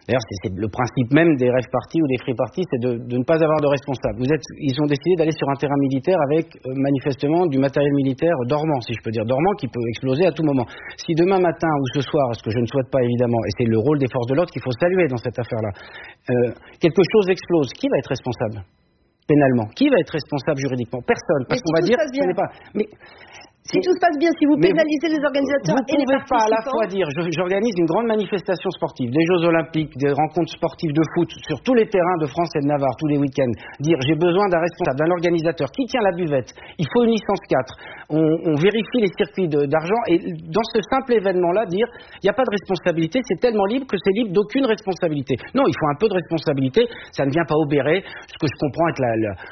D'ailleurs, c'est le principe même des rave parties ou des free parties, c'est de ne pas avoir de responsable. Ils ont décidé d'aller sur un terrain militaire avec manifestement du matériel militaire dormant, si je peux dire, dormant, qui peut exploser à tout moment. Si demain matin ou ce soir, ce que je ne souhaite pas évidemment, et c'est le rôle des forces de l'ordre qu'il faut saluer dans cette affaire-là, quelque chose explose, qui va être responsable pénalement? Qui va être responsable juridiquement? Personne. Parce qu'on va dire, ce n'est pas... Mais si tout se passe bien, si vous pénalisez les organisateurs et les participants... Vous ne pouvez pas à la fois dire, j'organise une grande manifestation sportive, des Jeux Olympiques, des rencontres sportives de foot sur tous les terrains de France et de Navarre, tous les week-ends, dire j'ai besoin d'un responsable, d'un organisateur, qui tient la buvette, il faut une licence 4, on vérifie les circuits d'argent, et dans ce simple événement-là, dire il n'y a pas de responsabilité, c'est tellement libre que c'est libre d'aucune responsabilité. Non, il faut un peu de responsabilité, ça ne vient pas obérer, ce que je comprends être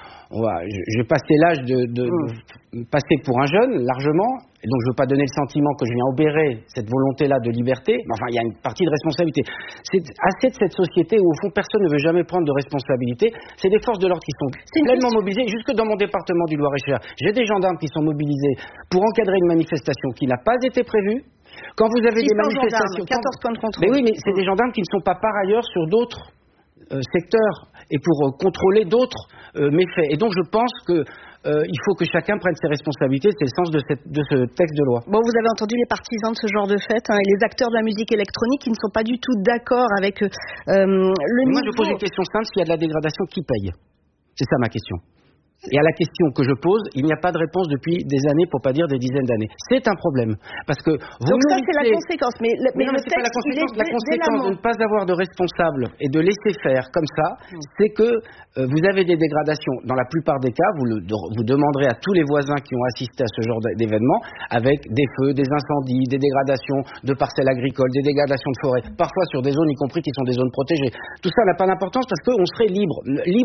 j'ai passé l'âge de passer pour un jeune, largement, et donc je ne veux pas donner le sentiment que je viens obérer cette volonté-là de liberté, mais enfin, il y a une partie de responsabilité. C'est assez de cette société où, au fond, personne ne veut jamais prendre de responsabilité. C'est des forces de l'ordre qui sont pleinement mobilisées. Jusque dans mon département du Loir-et-Cher, j'ai des gendarmes qui sont mobilisés pour encadrer une manifestation qui n'a pas été prévue. Quand vous avez des manifestations... 14 points de contrôle. Mais oui, mais c'est des gendarmes qui ne sont pas par ailleurs sur d'autres secteurs et pour contrôler d'autres méfaits. Et donc je pense que il faut que chacun prenne ses responsabilités, c'est le sens de ce texte de loi. Bon, vous avez entendu les partisans de ce genre de fête, et les acteurs de la musique électronique qui ne sont pas du tout d'accord avec le niveau... Moi je pose une question simple, s'il y a de la dégradation, qui paye? C'est ça ma question. Et à la question que je pose, il n'y a pas de réponse depuis des années, pour pas dire des dizaines d'années. C'est un problème. Parce que donc ça, c'est la conséquence. Mais non, le texte, la conséquence de ne pas avoir de responsable et de laisser faire comme ça, c'est que vous avez des dégradations. Dans la plupart des cas, vous demanderez à tous les voisins qui ont assisté à ce genre d'événement, avec des feux, des incendies, des dégradations de parcelles agricoles, des dégradations de forêts, parfois sur des zones, y compris qui sont des zones protégées. Tout ça n'a pas d'importance parce qu'on serait libre.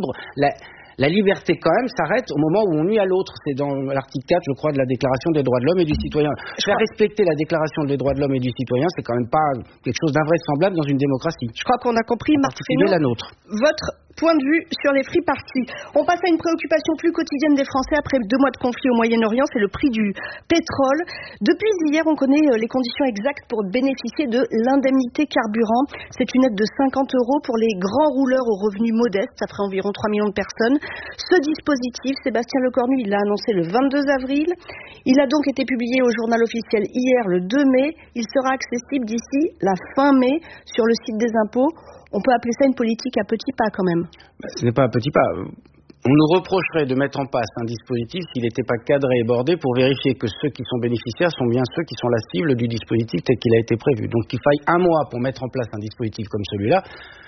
La liberté, quand même, s'arrête au moment où on nuit à l'autre. C'est dans l'article 4, je crois, de la Déclaration des droits de l'homme et du citoyen. Faire respecter la Déclaration des droits de l'homme et du citoyen, c'est quand même pas quelque chose d'invraisemblable dans une démocratie. Je crois qu'on a compris, Marc Fesneau, la nôtre. Votre point de vue sur les free parties. On passe à une préoccupation plus quotidienne des Français après 2 mois de conflit au Moyen-Orient, c'est le prix du pétrole. Depuis hier, on connaît les conditions exactes pour bénéficier de l'indemnité carburant. C'est une aide de 50 € pour les grands rouleurs aux revenus modestes, ça ferait environ 3 millions de personnes. Ce dispositif, Sébastien Lecornu, il l'a annoncé le 22 avril. Il a donc été publié au journal officiel hier, le 2 mai. Il sera accessible d'ici la fin mai sur le site des impôts. On peut appeler ça une politique à petits pas quand même. Ce n'est pas un petit pas. On nous reprocherait de mettre en place un dispositif s'il n'était pas cadré et bordé pour vérifier que ceux qui sont bénéficiaires sont bien ceux qui sont la cible du dispositif tel qu'il a été prévu. Donc qu'il faille 1 mois pour mettre en place un dispositif comme celui-là,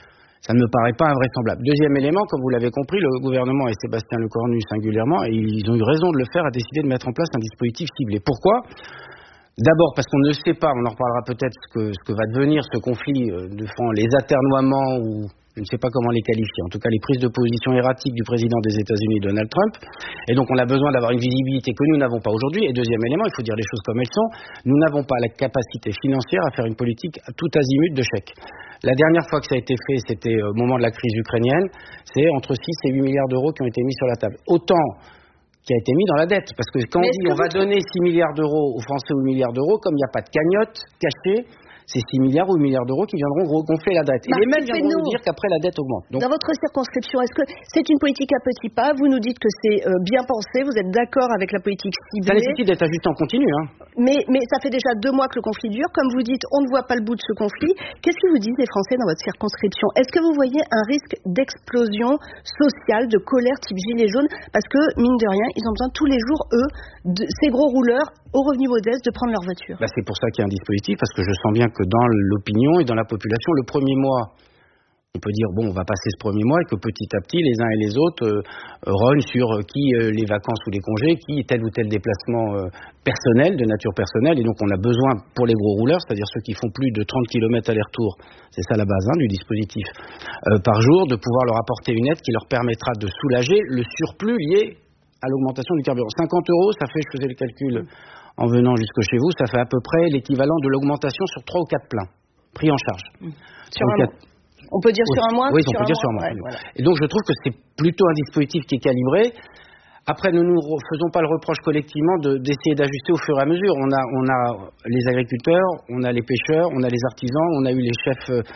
ça ne me paraît pas invraisemblable. Deuxième élément, comme vous l'avez compris, le gouvernement et Sébastien Lecornu singulièrement, ils ont eu raison de le faire, a décidé de mettre en place un dispositif ciblé. Pourquoi ? D'abord parce qu'on ne sait pas, on en reparlera peut-être, ce que va devenir ce conflit devant les atermoiements ou je ne sais pas comment les qualifier, en tout cas les prises de position erratiques du président des États-Unis, Donald Trump. Et donc on a besoin d'avoir une visibilité que nous n'avons pas aujourd'hui. Et deuxième élément, il faut dire les choses comme elles sont, nous n'avons pas la capacité financière à faire une politique à tout azimut de chèques. La dernière fois que ça a été fait, c'était au moment de la crise ukrainienne, c'est entre 6 et 8 milliards d'euros qui ont été mis sur la table. Autant qui a été mis dans la dette. Parce que quand on dit on va donner 6 milliards d'euros aux Français ou 8 milliards d'euros, comme il n'y a pas de cagnotte cachée, c'est 6 milliards ou 8 milliards d'euros qui viendront gonfler la dette. Et les mêmes viendront nous dire qu'après la dette augmente. Donc, dans votre circonscription, est-ce que c'est une politique à petits pas? Vous nous dites que c'est bien pensé, vous êtes d'accord avec la politique ciblée. Ça nécessite d'être ajusté en continu. Mais ça fait déjà 2 mois que le conflit dure. Comme vous dites, on ne voit pas le bout de ce conflit. Qu'est-ce que vous disent les Français dans votre circonscription? Est-ce que vous voyez un risque d'explosion sociale, de colère type gilet jaune? Parce que, mine de rien, ils ont besoin tous les jours, eux, ces gros rouleurs aux revenus modestes, de prendre leur voiture. C'est pour ça qu'il y a un dispositif, parce que je sens bien que dans l'opinion et dans la population, le premier mois, on peut dire, on va passer ce premier mois et que petit à petit, les uns et les autres rognent sur qui les vacances ou les congés, qui tel ou tel déplacement personnel, de nature personnelle. Et donc, on a besoin, pour les gros rouleurs, c'est-à-dire ceux qui font plus de 30 km aller-retour, c'est ça la base du dispositif, par jour, de pouvoir leur apporter une aide qui leur permettra de soulager le surplus lié à l'augmentation du carburant. 50 €, ça fait, je faisais le calcul en venant jusque chez vous, ça fait à peu près l'équivalent de l'augmentation sur 3 ou 4 pleins, pris en charge. Sur un mois. On peut dire sur un mois? Oui, on peut dire sur un mois. Ouais, voilà. Et donc je trouve que c'est plutôt un dispositif qui est calibré. Après, ne nous faisons pas le reproche collectivement d'essayer d'ajuster au fur et à mesure. On a les agriculteurs, on a les pêcheurs, on a les artisans, on a eu les chefs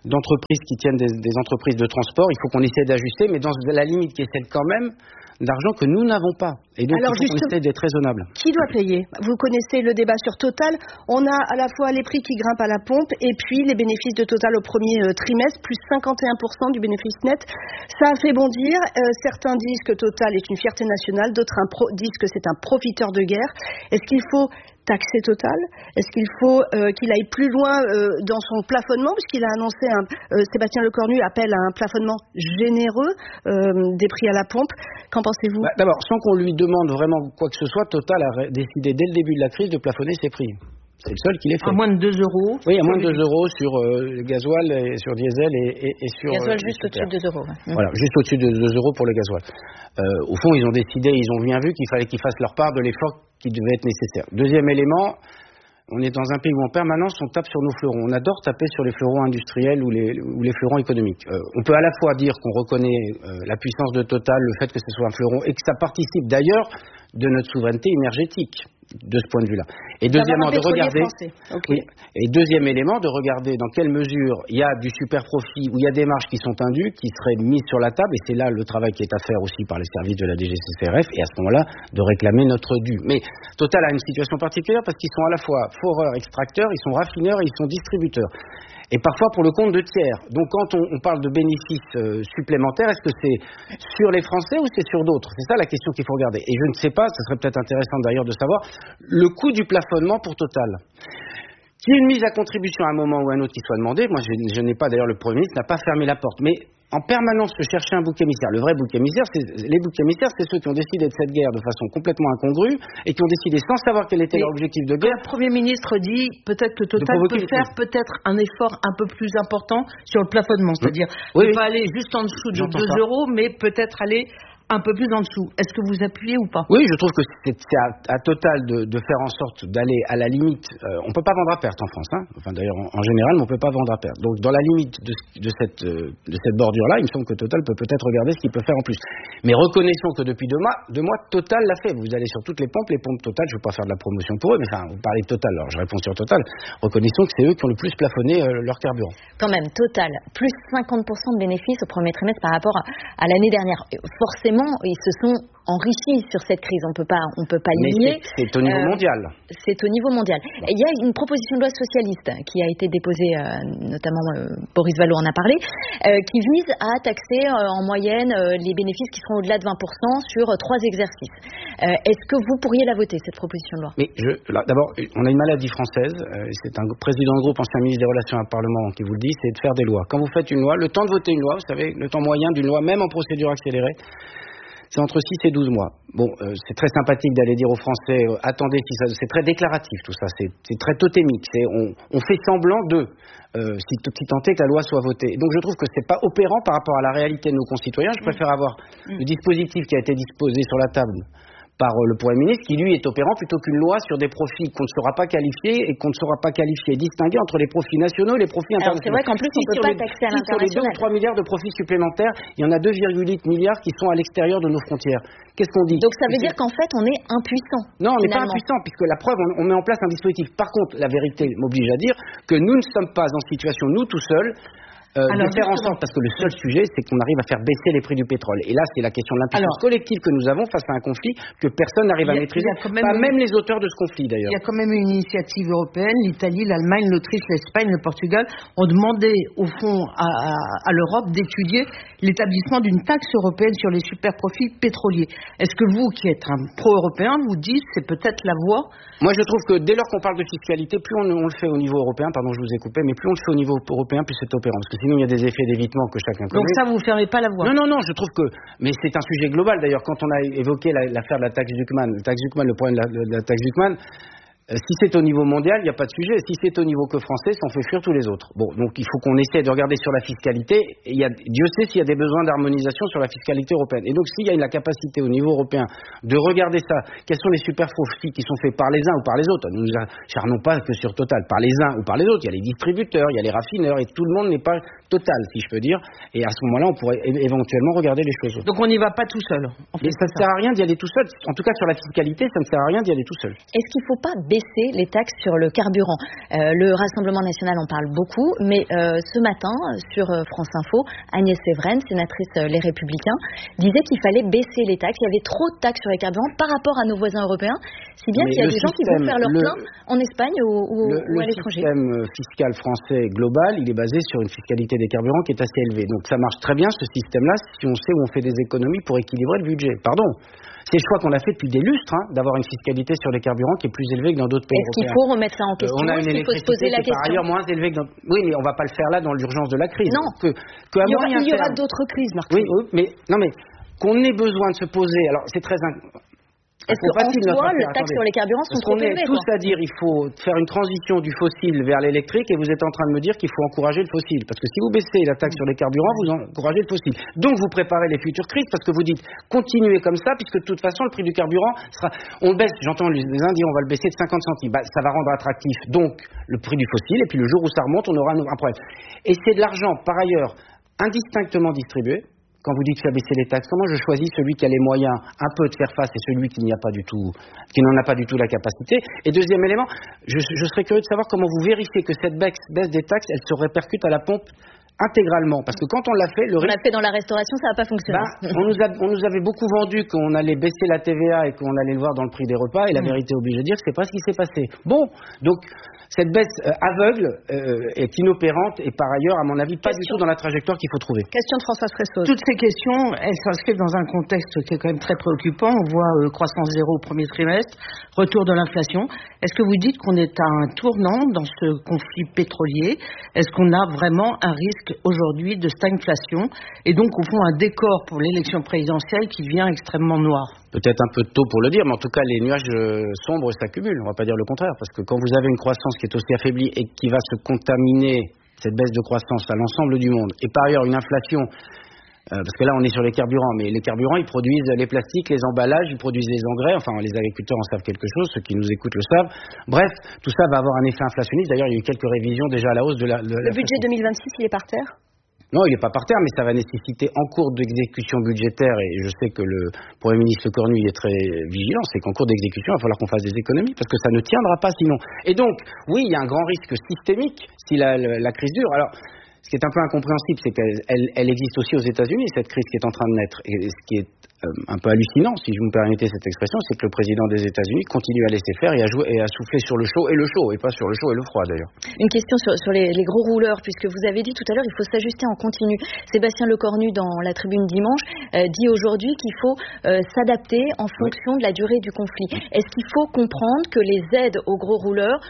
d'entreprises qui tiennent des entreprises de transport. Il faut qu'on essaie d'ajuster, mais dans la limite qui est celle quand même d'argent que nous n'avons pas. Et donc, il faut qu'on essaie d'être raisonnable. Qui doit payer ? Vous connaissez le débat sur Total. On a à la fois les prix qui grimpent à la pompe et puis les bénéfices de Total au premier trimestre, plus 51% du bénéfice net. Ça a fait bondir. Certains disent que Total est une fierté nationale, d'autres disent que c'est un profiteur de guerre. Est-ce qu'il faut taxer Total ? Est-ce qu'il faut qu'il aille plus loin dans son plafonnement, puisqu'il a annoncé, Sébastien Lecornu appelle à un plafonnement généreux des prix à la pompe. Qu'en pensez-vous ? D'abord, sans qu'on lui demande vraiment quoi que ce soit, Total a décidé dès le début de la crise de plafonner ses prix. C'est le seul qui l'ait fait. À moins de 2 euros. Oui, à moins de 2 euros sur le gasoil, et sur diesel et sur... Gasoil juste au-dessus de 2 euros. Ouais. Voilà, juste au-dessus de 2 euros pour le gasoil. Au fond, ils ont décidé, ils ont bien vu qu'il fallait qu'ils fassent leur part de l'effort qui devait être nécessaire. Deuxième élément, on est dans un pays où en permanence on tape sur nos fleurons. On adore taper sur les fleurons industriels ou les fleurons économiques. On peut à la fois dire qu'on reconnaît la puissance de Total, le fait que ce soit un fleuron et que ça participe d'ailleurs de notre souveraineté énergétique de ce point de vue-là. Et deuxièmement, de regarder, okay. Oui, et deuxième élément, de regarder dans quelle mesure il y a du super profit ou il y a des marges qui sont indues, qui seraient mises sur la table, et c'est là le travail qui est à faire aussi par les services de la DGCCRF, et à ce moment-là, de réclamer notre dû. Mais Total a une situation particulière parce qu'ils sont à la fois foreurs, extracteurs, ils sont raffineurs et ils sont distributeurs. Et parfois pour le compte de tiers. Donc quand on parle de bénéfices supplémentaires, est-ce que c'est sur les Français ou c'est sur d'autres ? C'est ça la question qu'il faut regarder. Et je ne sais pas, ce serait peut-être intéressant d'ailleurs de savoir, le coût du plafonnement pour Total. Qu'il y ait une mise à contribution à un moment ou à un autre qui soit demandée, moi je n'ai pas, d'ailleurs le Premier ministre n'a pas fermé la porte, mais en permanence se chercher un bouc émissaire. Le vrai bouc émissaire, les boucs émissaires, c'est ceux qui ont décidé de cette guerre de façon complètement incongrue et qui ont décidé sans savoir quel était leur objectif de guerre. Le Premier ministre dit peut-être que Total peut faire peut-être un effort un peu plus important sur le plafonnement, c'est-à-dire ne pas aller juste en dessous de 2 euros, mais peut-être aller un peu plus en dessous. Est-ce que vous appuyez ou pas ? Oui, je trouve que c'est à Total de faire en sorte d'aller à la limite. On ne peut pas vendre à perte en France. Enfin, d'ailleurs, en général, on ne peut pas vendre à perte. Donc, dans la limite de cette bordure-là, il me semble que Total peut peut-être regarder ce qu'il peut faire en plus. Mais reconnaissons que depuis 2 mois, Total l'a fait. Vous allez sur toutes les pompes Total, je ne veux pas faire de la promotion pour eux, mais enfin, vous parlez de Total, alors je réponds sur Total. Reconnaissons que c'est eux qui ont le plus plafonné leur carburant. Quand même, Total, plus 50% de bénéfices au premier trimestre par rapport à l'année dernière. Forcément, ils se sont enrichis sur cette crise. On peut pas y nier. C'est au niveau mondial. C'est au niveau mondial. Et il y a une proposition de loi socialiste qui a été déposée, notamment Boris Vallaud en a parlé, qui vise à taxer en moyenne les bénéfices qui seront au-delà de 20% sur 3 exercices. Est-ce que vous pourriez la voter, cette proposition de loi ? Mais d'abord, on a une maladie française. C'est un président de groupe, ancien ministre des Relations avec le Parlement, qui vous le dit, c'est de faire des lois. Quand vous faites une loi, le temps de voter une loi, vous savez, le temps moyen d'une loi, même en procédure accélérée, c'est entre 6 et 12 mois. Bon, c'est très sympathique d'aller dire aux Français, attendez, c'est très déclaratif tout ça, c'est très totémique, on fait semblant si tant est que la loi soit votée. Donc je trouve que c'est pas opérant par rapport à la réalité de nos concitoyens. Je préfère avoir le dispositif qui a été disposé sur la table par le Premier ministre, qui lui est opérant, plutôt qu'une loi sur des profits qu'on ne saura pas qualifier et qu'on ne saura pas qualifier et distinguer entre les profits nationaux et les profits internationaux. C'est vrai qu'en plus, on ne peut pas taxer à l'international. Sur les 2 ou 3 milliards de profits supplémentaires, il y en a 2,8 milliards qui sont à l'extérieur de nos frontières. Qu'est-ce qu'on dit ? Donc ça veut dire qu'en fait, on est impuissant. Non, on n'est pas impuissant, puisque la preuve, on met en place un dispositif. Par contre, la vérité m'oblige à dire que nous ne sommes pas en situation, nous tout seuls, de faire en sorte, parce que le seul sujet, c'est qu'on arrive à faire baisser les prix du pétrole. Et là, c'est la question de l'impuissance collective que nous avons face à un conflit que personne n'arrive à maîtriser, même les auteurs de ce conflit d'ailleurs. Il y a quand même une initiative européenne, l'Italie, l'Allemagne, l'Autriche, l'Espagne, le Portugal ont demandé au fond à l'Europe d'étudier l'établissement d'une taxe européenne sur les super-profits pétroliers. Est-ce que vous, qui êtes un pro-européen, vous dites c'est peut-être la voie ? Moi, je trouve que dès lors qu'on parle de fiscalité, plus on le fait au niveau européen, pardon, je vous ai coupé, mais plus on le fait au niveau européen, plus c'est opérant. Parce que sinon, il y a des effets d'évitement que chacun connaît. Donc ça, vous ne fermez pas la voie ? Non, je trouve que... Mais c'est un sujet global, d'ailleurs. Quand on a évoqué l'affaire de la taxe Zuckman, le problème de la taxe Zuckman, si c'est au niveau mondial, il n'y a pas de sujet. Si c'est au niveau que français, ça en fait fuir tous les autres. Bon, donc il faut qu'on essaie de regarder sur la fiscalité. Et Dieu sait s'il y a des besoins d'harmonisation sur la fiscalité européenne. Et donc s'il y a la capacité au niveau européen de regarder ça, quels sont les super profits qui sont faits par les uns ou par les autres. Nous ne nous acharnons pas que sur Total, par les uns ou par les autres. Il y a les distributeurs, il y a les raffineurs, et tout le monde n'est pas Total, si je peux dire. Et à ce moment-là, on pourrait éventuellement regarder les choses. Donc on n'y va pas tout seul. Mais ça ne sert à rien d'y aller tout seul. En tout cas, sur la fiscalité, ça ne sert à rien d'y aller tout seul. Est-ce qu'il ne faut pas baisser les taxes sur le carburant. Le Rassemblement national en parle beaucoup, mais ce matin, sur France Info, Agnès Evren, sénatrice Les Républicains, disait qu'il fallait baisser les taxes. Il y avait trop de taxes sur les carburants par rapport à nos voisins européens, si bien qu'il y a des gens qui vont faire leur plein en Espagne ou à l'étranger. Le système fiscal français global, il est basé sur une fiscalité des carburants qui est assez élevée. Donc ça marche très bien ce système-là si on sait où on fait des économies pour équilibrer le budget. Pardon. C'est le choix qu'on a fait depuis des lustres, d'avoir une fiscalité sur les carburants qui est plus élevée que dans d'autres pays européens. Est-ce qu'il faut remettre ça en question? Est-ce qu'il faut se poser la question? Par ailleurs moins élevée que dans... Oui, mais on ne va pas le faire là dans l'urgence de la crise. Non. Il y aura d'autres crises, Marc. Oui, mais qu'on ait besoin de se poser... Alors, c'est très... Est-ce qu'en soi, les taxes sur les carburants sont trop élevées? On est tous à dire il faut faire une transition du fossile vers l'électrique et vous êtes en train de me dire qu'il faut encourager le fossile. Parce que si vous baissez la taxe sur les carburants, vous encouragez le fossile. Donc vous préparez les futures crises parce que vous dites continuez comme ça puisque de toute façon le prix du carburant sera... On le baisse, j'entends les uns dire on va le baisser de 50 centimes. Ça va rendre attractif donc le prix du fossile et puis le jour où ça remonte, on aura un problème. Et c'est de l'argent par ailleurs indistinctement distribué. Quand vous dites faire baisser les taxes, comment je choisis celui qui a les moyens un peu de faire face et celui qui n'en a pas du tout la capacité? Et deuxième élément, je serais curieux de savoir comment vous vérifiez que cette baisse des taxes, elle se répercute à la pompe intégralement, parce que quand on l'a fait, on l'a fait dans la restauration, ça n'a pas fonctionné. On nous avait beaucoup vendu qu'on allait baisser la TVA et qu'on allait le voir dans le prix des repas, et la vérité oblige de dire que c'est pas ce qui s'est passé. Bon, donc cette baisse aveugle est inopérante et par ailleurs, à mon avis, pas du tout dans la trajectoire qu'il faut trouver. Question de Françoise Fressoz. Toutes ces questions, elles s'inscrivent dans un contexte qui est quand même très préoccupant. On voit croissance zéro au premier trimestre, retour de l'inflation. Est-ce que vous dites qu'on est à un tournant dans ce conflit pétrolier? Est-ce qu'on a vraiment un risque aujourd'hui de stagflation et donc au fond un décor pour l'élection présidentielle qui devient extrêmement noir? Peut-être un peu tôt pour le dire, mais en tout cas les nuages sombres s'accumulent, on ne va pas dire le contraire, parce que quand vous avez une croissance qui est aussi affaiblie et qui va se contaminer, cette baisse de croissance à l'ensemble du monde, et par ailleurs une inflation, parce que là on est sur les carburants, mais les carburants ils produisent les plastiques, les emballages, ils produisent les engrais, enfin les agriculteurs en savent quelque chose, ceux qui nous écoutent le savent. Bref, tout ça va avoir un effet inflationniste. D'ailleurs il y a eu quelques révisions déjà à la hausse de la Le budget 2026 il est par terre? Non, il n'est pas par terre, mais ça va nécessiter en cours d'exécution budgétaire, et je sais que le Premier ministre Le Cornu est très vigilant, c'est qu'en cours d'exécution, il va falloir qu'on fasse des économies, parce que ça ne tiendra pas sinon. Et donc, oui, il y a un grand risque systémique si la crise dure. Alors, ce qui est un peu incompréhensible, c'est qu'elle existe aussi aux États-Unis, cette crise qui est en train de naître. Et ce qui est un peu hallucinant, si vous me permettez cette expression, c'est que le président des États-Unis continue à laisser faire et à souffler sur le chaud, et pas sur le chaud et le froid d'ailleurs. Une question sur les gros rouleurs, puisque vous avez dit tout à l'heure il faut s'ajuster en continu. Sébastien Lecornu dans la Tribune dimanche dit aujourd'hui qu'il faut s'adapter en fonction de la durée du conflit. Est-ce qu'il faut comprendre que les aides aux gros rouleurs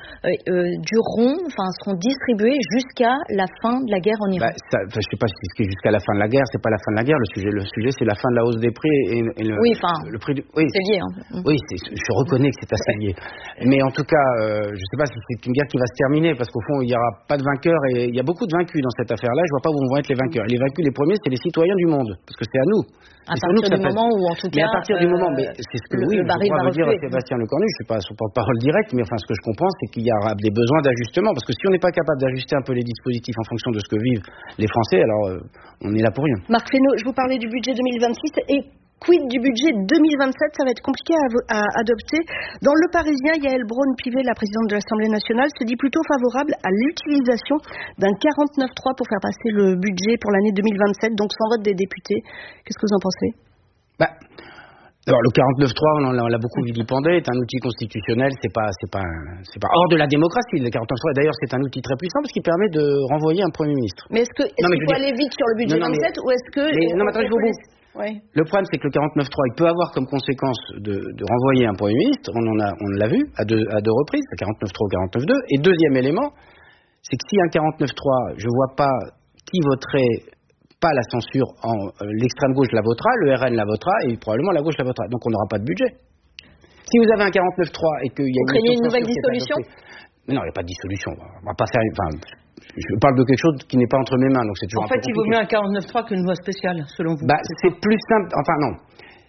seront distribuées jusqu'à la fin de la guerre en Iran? Je ne sais pas si c'est jusqu'à la fin de la guerre, c'est pas la fin de la guerre, le sujet c'est la fin de la hausse des prix et le prix c'est lié. Oui, je reconnais que c'est assez lié. Mais en tout cas, je ne sais pas si c'est une guerre qui va se terminer, parce qu'au fond, il n'y aura pas de vainqueur, et il y a beaucoup de vaincus dans cette affaire-là. Je ne vois pas où vont être les vainqueurs. Les vaincus, les premiers, c'est les citoyens du monde, parce que c'est à nous. À partir du moment où, en tout cas, à partir du moment, mais c'est ce que le baril va dire à Sébastien Lecornu, je ne suis pas son porte-parole direct, mais enfin, ce que je comprends, c'est qu'il y aura des besoins d'ajustement, parce que si on n'est pas capable d'ajuster un peu les dispositifs en fonction de ce que vivent les Français, alors on est là pour rien. Marc Fesneau, je vous parlais du budget 2026 et quid du budget 2027, ça va être compliqué à adopter. Dans Le Parisien, Yaël Braun-Pivet, la présidente de l'Assemblée nationale, se dit plutôt favorable à l'utilisation d'un 49.3 pour faire passer le budget pour l'année 2027, donc sans vote des députés. Qu'est-ce que vous en pensez? Alors le 49.3, on l'a beaucoup vilipendé, est un outil constitutionnel, c'est pas hors de la démocratie. Le 49.3, d'ailleurs, c'est un outil très puissant parce qu'il permet de renvoyer un Premier ministre. Mais est-ce qu'il faut aller vite sur le budget 27 ou est-ce que... Non, mais attendez, je vous dis. Oui. Le problème, c'est que le 49.3, il peut avoir comme conséquence de renvoyer un Premier ministre. On l'a vu à deux reprises, le 49.3 ou 49.2. Et deuxième élément, c'est que si un 49.3, je vois pas qui voterait pas la censure, l'extrême gauche la votera, le RN la votera et probablement la gauche la votera. Donc on n'aura pas de budget. Si vous avez un 49.3 et qu'il y a une nouvelle dissolution. Mais non, il n'y a pas de dissolution. On va pas faire. Je parle de quelque chose qui n'est pas entre mes mains, donc c'est toujours. En fait, il vaut mieux un 49.3 qu'une loi spéciale, selon vous. C'est plus simple. Enfin non.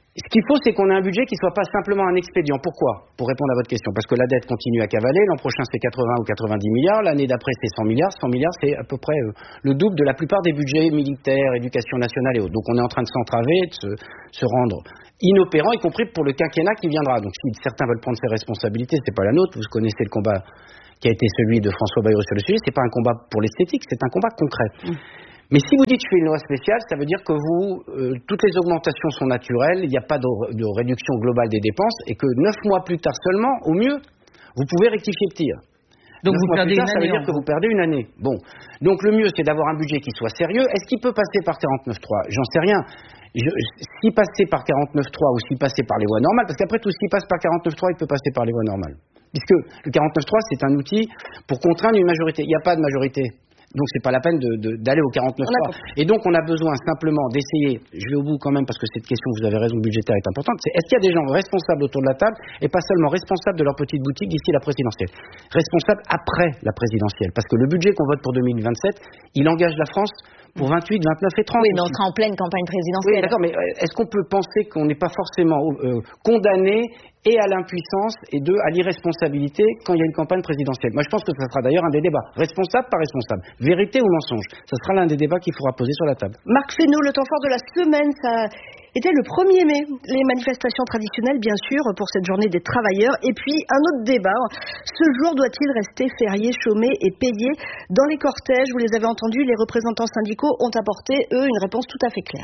Ce qu'il faut, c'est qu'on ait un budget qui ne soit pas simplement un expédient. Pourquoi ? Pour répondre à votre question. Parce que la dette continue à cavaler. L'an prochain, c'est 80 ou 90 milliards. L'année d'après, c'est 100 milliards. 100 milliards, c'est à peu près le double de la plupart des budgets militaires, éducation nationale et autres. Donc on est en train de s'entraver, de se rendre inopérant, y compris pour le quinquennat qui viendra. Donc si certains veulent prendre ses responsabilités, c'est pas la nôtre. Vous connaissez le combat qui a été celui de François Bayrou sur le sujet. C'est pas un combat pour l'esthétique, c'est un combat concret. Mais si vous dites je fais une loi spéciale, ça veut dire que toutes les augmentations sont naturelles, il n'y a pas de réduction globale des dépenses, et que 9 mois plus tard seulement, au mieux, vous pouvez rectifier le tir. Donc vous perdez une année. Ça veut dire que vous perdez une année. Bon, donc le mieux c'est d'avoir un budget qui soit sérieux. Est-ce qu'il peut passer par 49.3 ? J'en sais rien. S'il passait par 49.3 ou s'il passait par les voies normales, parce qu'après tout ce qui passe par 49.3, il peut passer par les voies normales. Puisque le 49.3 c'est un outil pour contraindre une majorité. Il n'y a pas de majorité. Donc c'est pas la peine d'aller au 49.3. Et donc on a besoin simplement d'essayer, je vais au bout quand même parce que cette question, vous avez raison, budgétaire est importante, c'est est-ce qu'il y a des gens responsables autour de la table et pas seulement responsables de leur petite boutique d'ici la présidentielle, responsables après la présidentielle, parce que le budget qu'on vote pour 2027, il engage la France pour 28, 29 et 30. Oui, mais on sera en pleine campagne présidentielle. Oui, d'accord, mais est-ce qu'on peut penser qu'on n'est pas forcément condamné et à l'impuissance et à l'irresponsabilité quand il y a une campagne présidentielle? Moi, je pense que ça sera d'ailleurs un des débats. Responsable, pas responsable. Vérité ou mensonge? Ça sera l'un des débats qu'il faudra poser sur la table. Marc Fesneau, le temps fort de la semaine, ça était le 1er mai. Les manifestations traditionnelles, bien sûr, pour cette journée des travailleurs. Et puis, un autre débat. Ce jour doit-il rester férié, chômé et payé? Dans les cortèges, vous les avez entendus, les représentants syndicaux ont apporté, eux, une réponse tout à fait claire.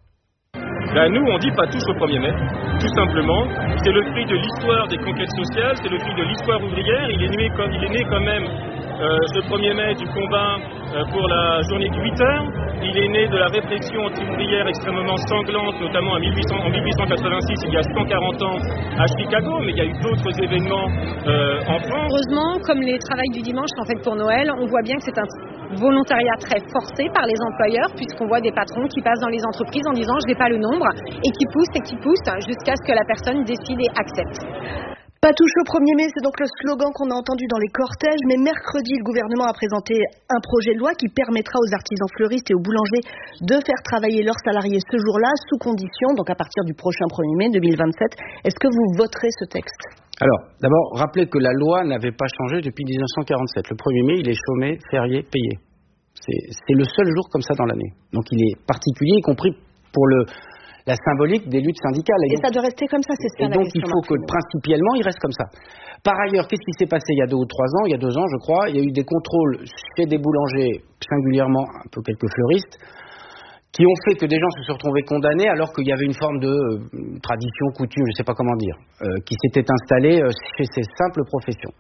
Nous, on dit pas tous au 1er mai, tout simplement. C'est le fruit de l'histoire des conquêtes sociales, c'est le fruit de l'histoire ouvrière. Il est né quand même ce 1er mai du combat pour la journée de 8 heures. Il est né de la répression anti-ouvrière extrêmement sanglante, notamment en 1886, il y a 140 ans, à Chicago, mais il y a eu d'autres événements en France. Heureusement, comme les travails du dimanche sont faits pour Noël, on voit bien que c'est un volontariat très forcé par les employeurs, puisqu'on voit des patrons qui passent dans les entreprises en disant « je n'ai pas le nombre » et qui poussent jusqu'à ce que la personne décide et accepte. Pas touche au 1er mai, c'est donc le slogan qu'on a entendu dans les cortèges, mais mercredi, le gouvernement a présenté un projet de loi qui permettra aux artisans fleuristes et aux boulangers de faire travailler leurs salariés ce jour-là, sous condition, donc à partir du prochain 1er mai 2027. Est-ce que vous voterez ce texte ? Alors, d'abord, rappelez que la loi n'avait pas changé depuis 1947. Le 1er mai, il est chômé, férié, payé. C'est le seul jour comme ça dans l'année. Donc il est particulier, y compris pour la symbolique des luttes syndicales. Et ça doit rester comme ça, c'est ça. Et donc il faut que principiellement il reste comme ça. Par ailleurs, qu'est-ce qui s'est passé il y a 2 ou 3 ans? Il y a 2 ans, je crois, il y a eu des contrôles chez des boulangers, singulièrement un peu quelques fleuristes, qui ont fait que des gens se sont retrouvés condamnés alors qu'il y avait une forme de tradition, coutume, je ne sais pas comment dire, qui s'était installée chez ces simples professions.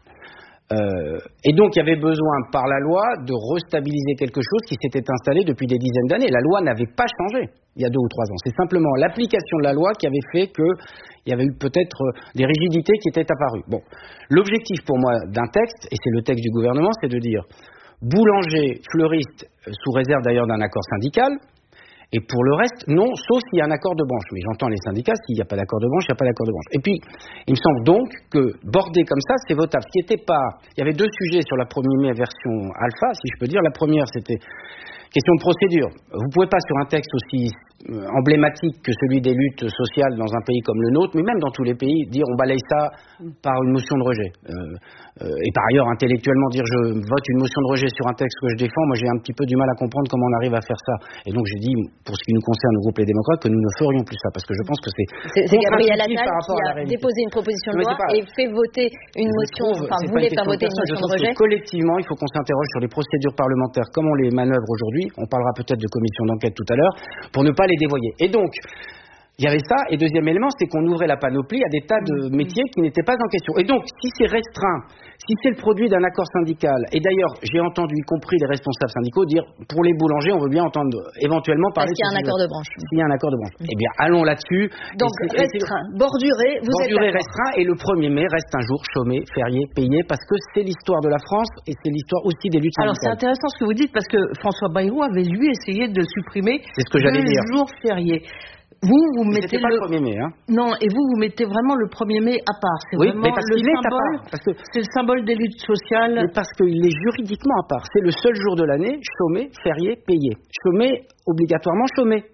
Et donc il y avait besoin par la loi de restabiliser quelque chose qui s'était installé depuis des dizaines d'années. La loi n'avait pas changé il y a 2 ou 3 ans. C'est simplement l'application de la loi qui avait fait qu'il y avait eu peut-être des rigidités qui étaient apparues. Bon, l'objectif pour moi d'un texte, et c'est le texte du gouvernement, c'est de dire boulanger, fleuriste, sous réserve d'ailleurs d'un accord syndical. Et pour le reste, non, sauf s'il y a un accord de branche. Mais j'entends les syndicats, s'il n'y a pas d'accord de branche, il n'y a pas d'accord de branche. Et puis, il me semble donc que bordé comme ça, c'est votable. Ce qui était pas... Il y avait 2 sujets sur la 1er mai version alpha, si je peux dire. La première, c'était question de procédure. Vous ne pouvez pas, sur un texte aussi emblématique que celui des luttes sociales dans un pays comme le nôtre, mais même dans tous les pays, dire on balaye ça par une motion de rejet. Et par ailleurs, intellectuellement, dire je vote une motion de rejet sur un texte que je défends, moi j'ai un petit peu du mal à comprendre comment on arrive à faire ça. Et donc j'ai dit, pour ce qui nous concerne au groupe Les Démocrates, que nous ne ferions plus ça, parce que je pense que c'est Gabriel Attal qui a déposé une proposition de loi et fait voter une motion, voulait faire voter une motion de rejet. Collectivement, il faut qu'on s'interroge sur les procédures parlementaires, comment on les manœuvre aujourd'hui. On parlera peut-être de commission d'enquête tout à l'heure, pour ne pas les dévoyer. Et donc, il y avait ça, et deuxième élément, c'est qu'on ouvrait la panoplie à des tas de métiers qui n'étaient pas en question. Et donc, si c'est restreint, si c'est le produit d'un accord syndical, et d'ailleurs, j'ai entendu, y compris les responsables syndicaux, dire, pour les boulangers, on veut bien entendre éventuellement parler... Parce qu'il y a un accord de branche. S'il y a un accord de branche. Eh bien, allons là-dessus. Donc, restreint, borduré, vous êtes borduré, restreint, et le 1er mai reste un jour chômé, férié, payé, parce que c'est l'histoire de la France, et c'est l'histoire aussi des luttes syndicales. Alors, c'est intéressant ce que vous dites, parce que François Bayrou avait, lui, essayé de supprimer le jour férié. Vous mettez pas le 1er mai, hein. Non, et vous mettez vraiment le 1er mai à part. C'est oui, vraiment mais parce le qu'il est symbole, à part. Parce que c'est le symbole des luttes sociales. Mais parce qu'il est juridiquement à part. C'est le seul jour de l'année, chômé, férié, payé. Chômé, obligatoirement chômé.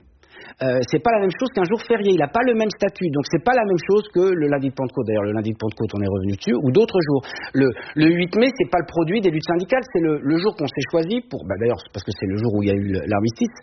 c'est pas la même chose qu'un jour férié. Il n'a pas le même statut. Donc c'est pas la même chose que le lundi de Pentecôte. D'ailleurs, le lundi de Pentecôte, on est revenu dessus, ou d'autres jours. Le 8 mai, c'est pas le produit des luttes syndicales, c'est le jour qu'on s'est choisi pour. D'ailleurs, c'est parce que c'est le jour où il y a eu l'armistice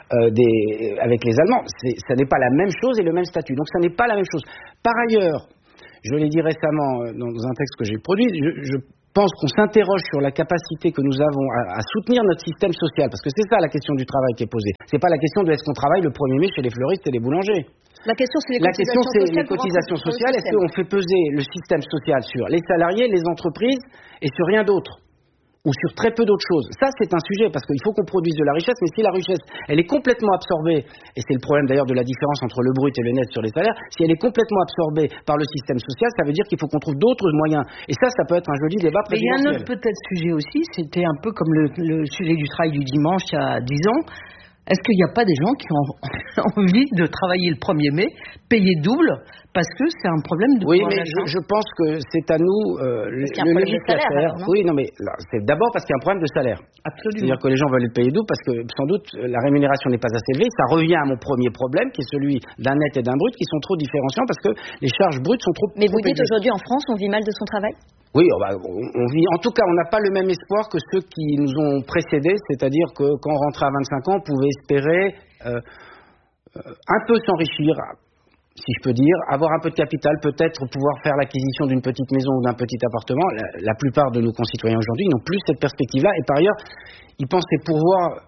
avec les Allemands. Ça n'est pas la même chose et le même statut. Donc ça n'est pas la même chose. Par ailleurs, je l'ai dit récemment dans un texte que j'ai produit, je pense qu'on s'interroge sur la capacité que nous avons à soutenir notre système social, parce que c'est ça la question du travail qui est posée. C'est pas la question de est-ce qu'on travaille le 1er mai chez les fleuristes et les boulangers. La question, c'est les cotisations sociales. Est-ce qu'on fait peser le système social sur les salariés, les entreprises et sur rien d'autre, ou sur très peu d'autres choses? Ça, c'est un sujet, parce qu'il faut qu'on produise de la richesse, mais si la richesse, elle est complètement absorbée, et c'est le problème d'ailleurs de la différence entre le brut et le net sur les salaires, si elle est complètement absorbée par le système social, ça veut dire qu'il faut qu'on trouve d'autres moyens. Et ça peut être un joli débat présidentiel. Mais il y a un autre peut-être sujet aussi, c'était un peu comme le sujet du travail du dimanche il y a 10 ans. Est-ce qu'il n'y a pas des gens qui ont envie de travailler le 1er mai, payer double, parce que c'est un problème de pouvoir d'achat? Oui, mais je pense que c'est à nous, le législateur. Oui, non, mais là, c'est d'abord parce qu'il y a un problème de salaire. Absolument. C'est-à-dire que les gens veulent être payés double parce que, sans doute, la rémunération n'est pas assez élevée. Ça revient à mon premier problème, qui est celui d'un net et d'un brut, qui sont trop différenciants parce que les charges brutes sont trop. Mais vous dites aujourd'hui en France, on vit mal de son travail? Oui, on vit. En tout cas, on n'a pas le même espoir que ceux qui nous ont précédés, c'est-à-dire que quand on rentrait à 25 ans, on pouvait espérer un peu s'enrichir, si je peux dire, avoir un peu de capital, peut-être pouvoir faire l'acquisition d'une petite maison ou d'un petit appartement. La plupart de nos concitoyens aujourd'hui n'ont plus cette perspective-là, et par ailleurs, ils pensaient pourvoir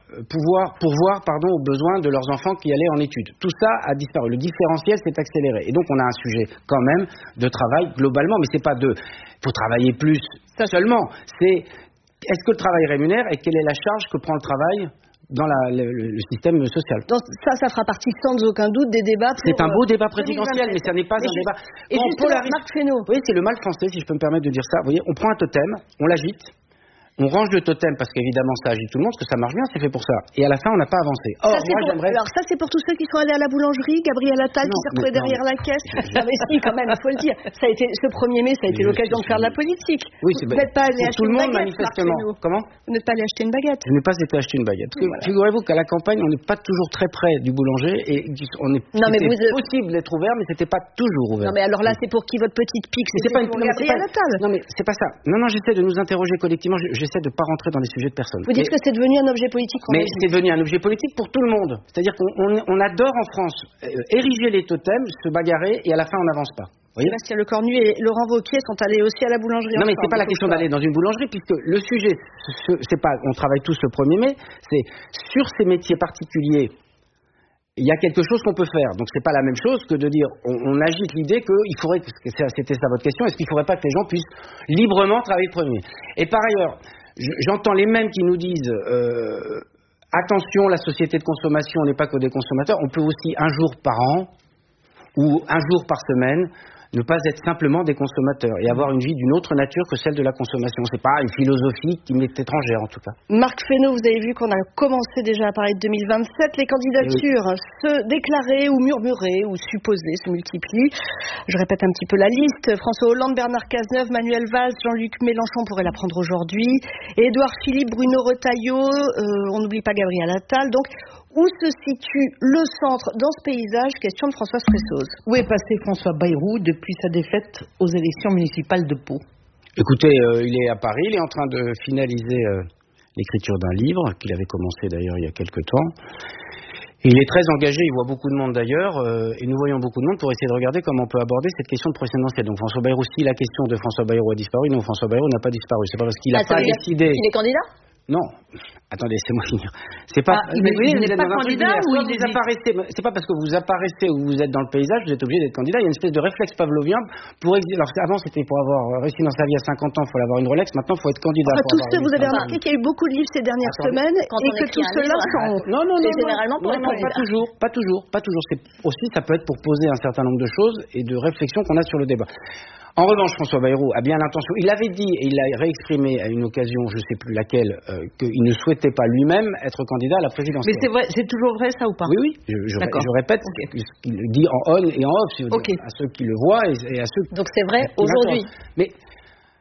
aux besoins de leurs enfants qui allaient en études. Tout ça a disparu. Le différentiel s'est accéléré. Et donc, on a un sujet quand même de travail globalement, mais c'est pas faut travailler plus seulement. C'est est-ce que le travail rémunère et quelle est la charge que prend le travail dans le système social. Donc ça fera partie sans aucun doute des débats. C'est un beau débat présidentiel, mais ça n'est pas un débat. Et Marc Fesneau. Vous voyez, c'est le mal français, si je peux me permettre de dire ça. Vous voyez, on prend un totem, on l'agite, on range le totem parce qu'évidemment ça agite tout le monde, parce que ça marche bien, c'est fait pour ça. Et à la fin, on n'a pas avancé. Or, Alors ça, c'est pour tous ceux qui sont allés à la boulangerie, Gabriel Attal qui s'est retrouvé derrière la caisse. Non mais si, quand même, il faut le dire. Ça a été ce 1er mai, ça a été l'occasion de faire de la politique. Oui, vous n'êtes pas allé acheter tout le une monde baguette, manifestement. Comment? Vous n'êtes pas allé acheter une baguette? Je n'ai pas été acheter une baguette. Figurez-vous qu'à la campagne, on n'est pas toujours très près du boulanger et c'était possible d'être ouvert, mais c'était pas toujours ouvert. Non mais alors là, c'est pour qui votre petite pique? C'est pas Gabriel Attal. Non mais c'est pas ça. Non, j'essaie de nous interroger collectivement. J'essaie de pas rentrer dans des sujets de personnes. Vous dites que c'est devenu un objet politique. Mais c'est devenu un objet politique pour tout le monde. C'est-à-dire qu'on adore en France ériger les totems, se bagarrer et à la fin on n'avance pas. Sébastien Lecornu et Laurent Wauquiez sont allés aussi à la boulangerie. Non mais c'est pas la question d'aller dans une boulangerie, puisque le sujet, c'est pas on travaille tous le 1er mai, c'est sur ces métiers particuliers. Il y a quelque chose qu'on peut faire. Donc c'est pas la même chose que de dire on agite l'idée qu'il faudrait, c'était ça votre question, est-ce qu'il faudrait pas que les gens puissent librement travailler le 1er mai? Et par ailleurs, j'entends les mêmes qui nous disent attention, la société de consommation n'est pas que des consommateurs, on peut aussi un jour par an ou un jour par semaine ne pas être simplement des consommateurs et avoir une vie d'une autre nature que celle de la consommation. C'est pas une philosophie qui m'est étrangère en tout cas. Marc Fesneau, vous avez vu qu'on a commencé déjà à parler de 2027. Les candidatures se déclarer ou murmurer ou supposer se multiplient. Je répète un petit peu la liste. François Hollande, Bernard Cazeneuve, Manuel Valls, Jean-Luc Mélenchon pourrait la prendre aujourd'hui. Édouard Philippe, Bruno Retailleau, on n'oublie pas Gabriel Attal. Donc, où se situe le centre dans ce paysage? Question de Françoise Fressoz. Où est passé François Bayrou depuis sa défaite aux élections municipales de Pau? Écoutez, il est à Paris, il est en train de finaliser l'écriture d'un livre, qu'il avait commencé d'ailleurs il y a quelque temps. Et il est très engagé, il voit beaucoup de monde d'ailleurs, et nous voyons beaucoup de monde pour essayer de regarder comment on peut aborder cette question de présidentielle. Donc François Bayrou, si la question de François Bayrou a disparu, non, François Bayrou n'a pas disparu. C'est pas parce qu'il n'a pas décidé... Il est candidat? Non. Attendez, laissez-moi finir. C'est pas. Vous n'êtes pas candidat ou vous apparaissez. C'est pas parce que vous apparaissez ou vous êtes dans le paysage, vous êtes obligé d'être candidat. Il y a une espèce de réflexe pavlovien pour. Alors avant, c'était pour avoir réussi dans sa vie à 50 ans, il faut avoir une Rolex. Maintenant, il faut être candidat. Vous avez remarqué qu'il y a eu beaucoup de livres ces dernières semaines et que tout cela sont. Non. Généralement pour être candidat. Pas toujours. C'est aussi, ça peut être pour poser un certain nombre de choses et de réflexions qu'on a sur le débat. En revanche, François Bayrou a bien l'intention. Il avait dit, et il l'a réexprimé à une occasion, je ne sais plus laquelle, qu'il ne souhaitait pas lui-même être candidat à la présidentielle. Mais c'est vrai, c'est toujours vrai ça ou pas? Oui. Je répète ce qu'il dit en on et en off, si vous voulez, à ceux qui le voient et à ceux. Donc c'est vrai aujourd'hui. Mais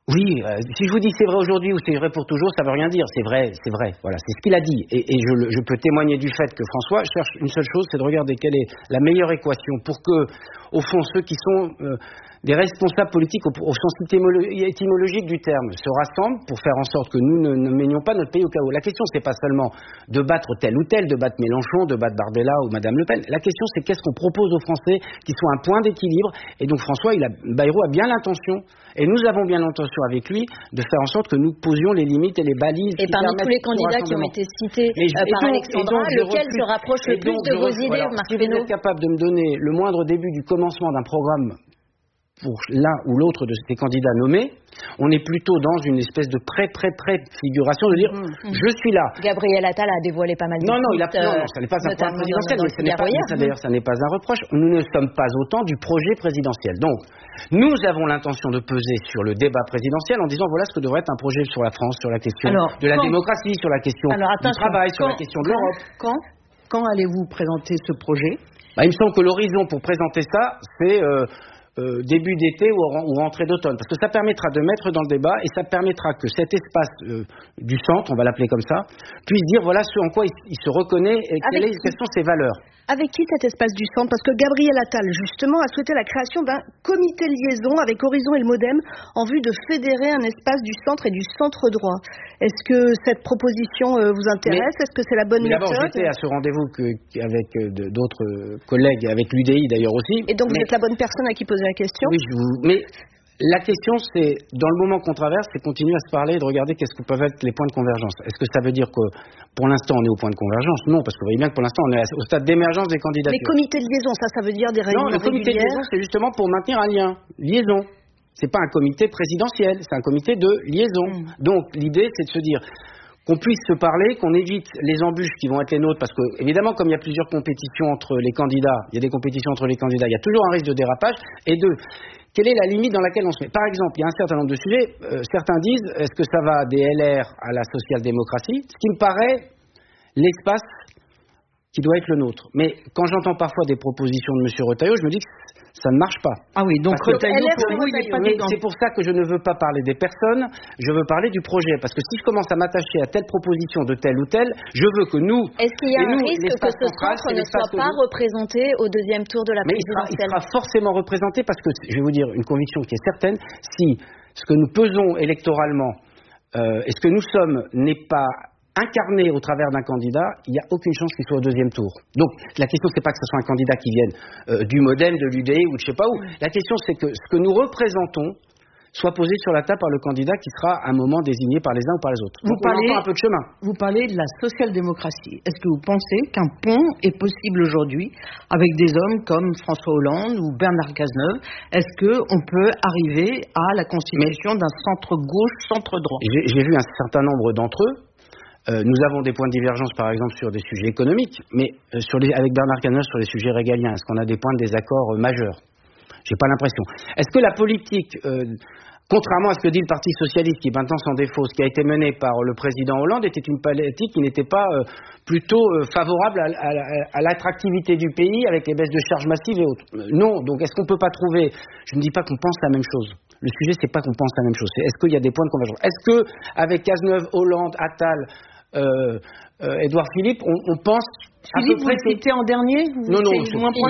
Oui, si je vous dis c'est vrai aujourd'hui ou c'est vrai pour toujours, ça veut rien dire. C'est vrai. Voilà, c'est ce qu'il a dit. Et je peux témoigner du fait que François cherche une seule chose, c'est de regarder quelle est la meilleure équation pour que, au fond, ceux qui sont des responsables politiques au sens étymologique du terme se rassemblent pour faire en sorte que nous ne menions pas notre pays au chaos. La question, c'est pas seulement de battre tel ou tel, de battre Mélenchon, de battre Bardella ou Madame Le Pen. La question, c'est qu'est-ce qu'on propose aux Français qui soit un point d'équilibre. Et donc François, Bayrou a bien l'intention, et nous avons bien l'intention avec lui, de faire en sorte que nous posions les limites et les balises. Et parmi tous les candidats qui ont été cités par Alexandra, lequel se rapproche le plus de vos idées, Marc Fesneau ? Si vous êtes capable de me donner le moindre début du commencement d'un programme pour l'un ou l'autre de ces candidats nommés, on est plutôt dans une espèce de pré-figuration de dire je suis là. Gabriel Attal a dévoilé pas mal de non, ça n'est pas un programme présidentiel, d'ailleurs ça n'est pas un reproche. Nous ne sommes pas autant du projet présidentiel. Donc, nous avons l'intention de peser sur le débat présidentiel en disant voilà ce que devrait être un projet sur la France, sur la question de la démocratie, sur la question du travail, sur la question de l'Europe. Quand allez-vous présenter ce projet ? Il me semble que l'horizon pour présenter ça, c'est début d'été ou rentrée d'automne, parce que ça permettra de mettre dans le débat et ça permettra que cet espace du centre, on va l'appeler comme ça, puisse dire voilà ce en quoi il se reconnaît et quelles sont ses valeurs. Avec qui cet espace du centre ? Parce que Gabriel Attal, justement, a souhaité la création d'un comité liaison avec Horizon et le Modem en vue de fédérer un espace du centre et du centre droit. Est-ce que cette proposition vous intéresse ? Est-ce que c'est la bonne méthode ? D'abord, j'étais à ce rendez-vous avec d'autres collègues, avec l'UDI d'ailleurs aussi. Et donc vous êtes la bonne personne à qui poser la question ? Oui, mais la question, c'est, dans le moment qu'on traverse, c'est continuer à se parler et de regarder qu'est-ce que peuvent être les points de convergence. Est-ce que ça veut dire que, pour l'instant, on est au point de convergence ? Non, parce que vous voyez bien que pour l'instant, on est au stade d'émergence des candidatures. Les comités de liaison, ça veut dire des réunions régulières ? Non, le comité de liaison, c'est justement pour maintenir un lien. Liaison. C'est pas un comité présidentiel, c'est un comité de liaison. Donc, l'idée, c'est de se dire qu'on puisse se parler, qu'on évite les embûches qui vont être les nôtres, parce que, évidemment, comme il y a plusieurs compétitions entre les candidats, il y a des compétitions entre les candidats, il y a toujours un risque de dérapage, et quelle est la limite dans laquelle on se met ? Par exemple, il y a un certain nombre de sujets, certains disent, est-ce que ça va des LR à la social-démocratie ? Ce qui me paraît l'espace qui doit être le nôtre. Mais quand j'entends parfois des propositions de M. Retailleau, je me dis que ça ne marche pas. Ah oui, donc Retailleau, pour vous, il n'est pas dedans. C'est pour ça que je ne veux pas parler des personnes, je veux parler du projet. Parce que si je commence à m'attacher à telle proposition de telle ou telle, je veux que nous... Est-ce qu'il y a un risque que ce centre ne soit pas représenté au deuxième tour de la présidentielle ? Mais il sera forcément représenté parce que, je vais vous dire une conviction qui est certaine, si ce que nous pesons électoralement et ce que nous sommes n'est pas incarné au travers d'un candidat, il n'y a aucune chance qu'il soit au deuxième tour. Donc, la question, c'est pas que ce soit un candidat qui vienne du Modem, de l'UDI ou de je sais pas où. La question, c'est que ce que nous représentons soit posé sur la table par le candidat qui sera à un moment désigné par les uns ou par les autres. Donc, on a encore un peu de chemin. Vous parlez de la social-démocratie. Est-ce que vous pensez qu'un pont est possible aujourd'hui avec des hommes comme François Hollande ou Bernard Cazeneuve ? Est-ce qu'on peut arriver à la constitution d'un centre-gauche, centre-droit ? J'ai vu un certain nombre d'entre eux. Nous avons des points de divergence, par exemple, sur des sujets économiques, mais avec Bernard Cazeneuve sur les sujets régaliens, est-ce qu'on a des points de désaccord majeurs ? J'ai pas l'impression. Est-ce que la politique, contrairement à ce que dit le Parti socialiste, qui maintenant s'en défausse, qui a été menée par le président Hollande, était une politique qui n'était pas plutôt favorable à l'attractivité du pays avec les baisses de charges massives et autres ? Non. Donc, est-ce qu'on peut pas trouver... Je ne dis pas qu'on pense la même chose. Le sujet, c'est pas qu'on pense la même chose. C'est est-ce qu'il y a des points de convergence ? Est-ce que avec Cazeneuve, Hollande, Attal, Édouard Philippe, on pense... Philippe, vous le citez en dernier ? Non, vous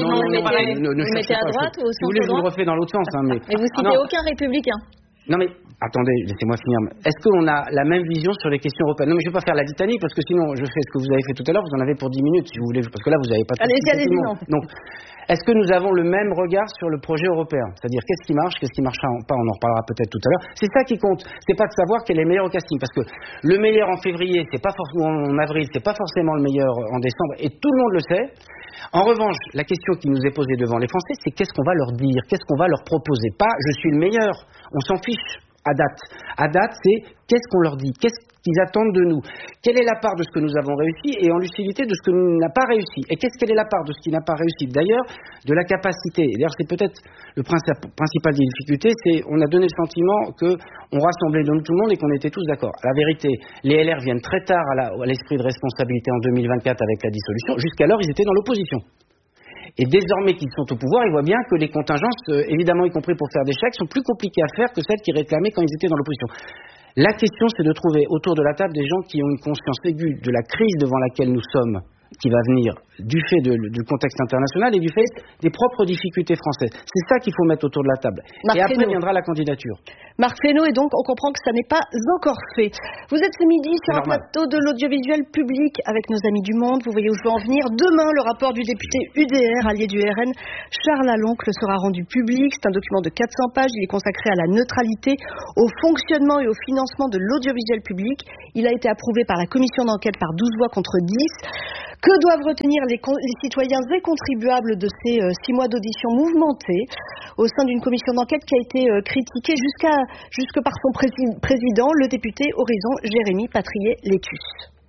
le mettez à droite ou au centre droit ? Si vous voulez, je vous le refais dans l'autre sens. Mais vous citez aucun républicain. Non mais, attendez, laissez-moi finir. Est-ce qu'on a la même vision sur les questions européennes ? Non mais je ne vais pas faire la litanie, parce que sinon, je fais ce que vous avez fait tout à l'heure, vous en avez pour 10 minutes, si vous voulez, parce que là, vous n'avez pas... Allez-y, non. Donc, est-ce que nous avons le même regard sur le projet européen ? C'est-à-dire, qu'est-ce qui marche, qu'est-ce qui ne marchera pas ? On en reparlera peut-être tout à l'heure. C'est ça qui compte. C'est pas de savoir quel est le meilleur au casting, parce que le meilleur en février, c'est pas forcément en avril, c'est pas forcément le meilleur en décembre, et tout le monde le sait. En revanche, la question qui nous est posée devant les Français, c'est qu'est-ce qu'on va leur dire ? Qu'est-ce qu'on va leur proposer ? Pas « je suis le meilleur ». On s'en fiche. À date, c'est qu'est-ce qu'on leur dit, qu'est-ce qu'ils attendent de nous, quelle est la part de ce que nous avons réussi et en lucidité de ce que nous n'avons pas réussi, et quelle est la part de ce qui n'a pas réussi, d'ailleurs, de la capacité. Et d'ailleurs, c'est peut-être le principal des difficultés, c'est on a donné le sentiment qu'on rassemblait tout le monde et qu'on était tous d'accord. La vérité, les LR viennent très tard à l'esprit de responsabilité en 2024 avec la dissolution, jusqu'alors ils étaient dans l'opposition. Et désormais qu'ils sont au pouvoir, ils voient bien que les contingences, évidemment y compris pour faire des chèques, sont plus compliquées à faire que celles qu'ils réclamaient quand ils étaient dans l'opposition. La question, c'est de trouver autour de la table des gens qui ont une conscience aiguë de la crise devant laquelle nous sommes, qui va venir du fait du contexte international et du fait des propres difficultés françaises. C'est ça qu'il faut mettre autour de la table. Et après viendra la candidature. Marc Fesneau, et donc on comprend que ça n'est pas encore fait. Vous êtes ce midi sur un plateau de l'audiovisuel public avec nos amis du Monde. Vous voyez où je veux en venir. Demain, le rapport du député UDR, allié du RN, Charles Aloncle, sera rendu public. C'est un document de 400 pages. Il est consacré à la neutralité, au fonctionnement et au financement de l'audiovisuel public. Il a été approuvé par la commission d'enquête par 12 voix contre 10. Que doivent retenir les citoyens et contribuables de ces 6 mois d'audition mouvementée au sein d'une commission d'enquête qui a été critiquée jusque par son président, le député Horizon, Jérémy Patrier-Létus.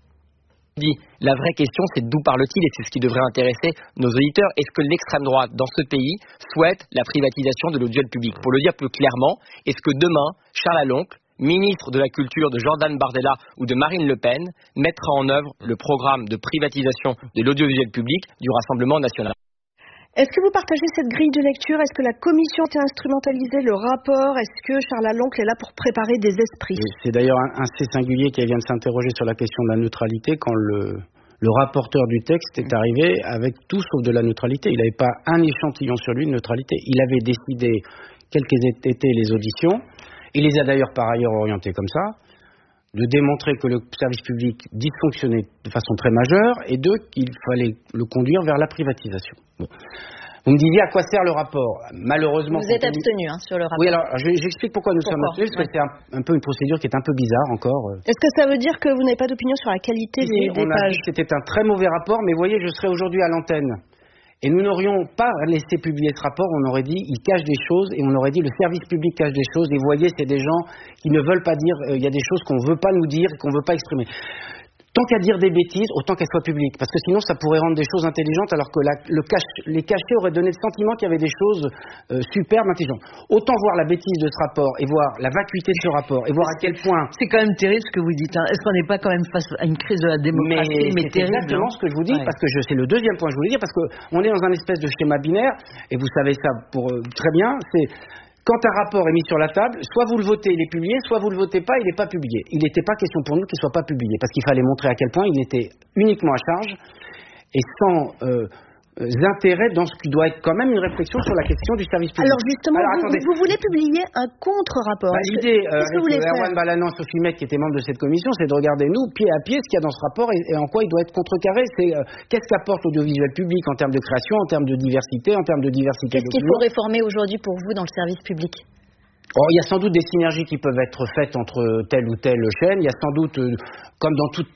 La vraie question, c'est d'où parle-t-il, et c'est ce qui devrait intéresser nos auditeurs. Est-ce que l'extrême droite dans ce pays souhaite la privatisation de l'audiovisuel public? Pour le dire plus clairement, est-ce que demain, Charles Aloncle, ministre de la Culture de Jordan Bardella ou de Marine Le Pen, mettra en œuvre le programme de privatisation de l'audiovisuel public du Rassemblement national? Est-ce que vous partagez cette grille de lecture? Est-ce que la commission a instrumentalisé le rapport? Est-ce que Charles Aloncle est là pour préparer des esprits? C'est d'ailleurs assez singulier qu'elle vienne s'interroger sur la question de la neutralité quand le rapporteur du texte est arrivé avec tout sauf de la neutralité. Il n'avait pas un échantillon sur lui de neutralité. Il avait décidé quelles étaient les auditions. Il les a d'ailleurs par ailleurs orientés comme ça, de démontrer que le service public dysfonctionnait de façon très majeure et qu'il fallait le conduire vers la privatisation. Bon. Vous me disiez à quoi sert le rapport? Malheureusement... Vous êtes abstenu sur le rapport. Oui, alors j'explique pourquoi nous sommes abstenus, parce que c'est un peu une procédure qui est un peu bizarre encore. Est-ce que ça veut dire que vous n'avez pas d'opinion sur la qualité des pages? On a dit que c'était un très mauvais rapport, mais vous voyez, je serais aujourd'hui à l'antenne. Et nous n'aurions pas laissé publier ce rapport, on aurait dit il cache des choses, et on aurait dit le service public cache des choses, et vous voyez, c'est des gens qui ne veulent pas dire, il y a des choses qu'on ne veut pas nous dire, qu'on ne veut pas exprimer. Tant qu'à dire des bêtises, autant qu'elles soient publiques, parce que sinon ça pourrait rendre des choses intelligentes, alors que les cachets auraient donné le sentiment qu'il y avait des choses superbes, intelligentes. Autant voir la bêtise de ce rapport, et voir la vacuité de ce rapport, et voir à quel point... C'est quand même terrible ce que vous dites, hein. Est-ce qu'on n'est pas quand même face à une crise de la démocratie, mais c'est terrible, exactement ce que je vous dis, parce que c'est le deuxième point que je voulais dire, parce qu'on est dans un espèce de schéma binaire, et vous savez ça très bien, c'est... Quand un rapport est mis sur la table, soit vous le votez, il est publié, soit vous le votez pas, il n'est pas publié. Il n'était pas question pour nous qu'il ne soit pas publié, parce qu'il fallait montrer à quel point il était uniquement à charge et sans intérêt dans ce qui doit être quand même une réflexion sur la question du service public. Alors justement, vous voulez publier un contre-rapport. L'idée, avec Erwan Balanant, Sophie Mec, qui était membre de cette commission, c'est de regarder, nous, pied à pied, ce qu'il y a dans ce rapport et en quoi il doit être contrecarré. C'est qu'est-ce qu'apporte l'audiovisuel public en termes de création, en termes de diversité, en termes de diversité. Qu'est-ce qu'il faut réformer aujourd'hui pour vous dans le service public? Il y a sans doute des synergies qui peuvent être faites entre telle ou telle chaîne. Il y a sans doute, comme dans toute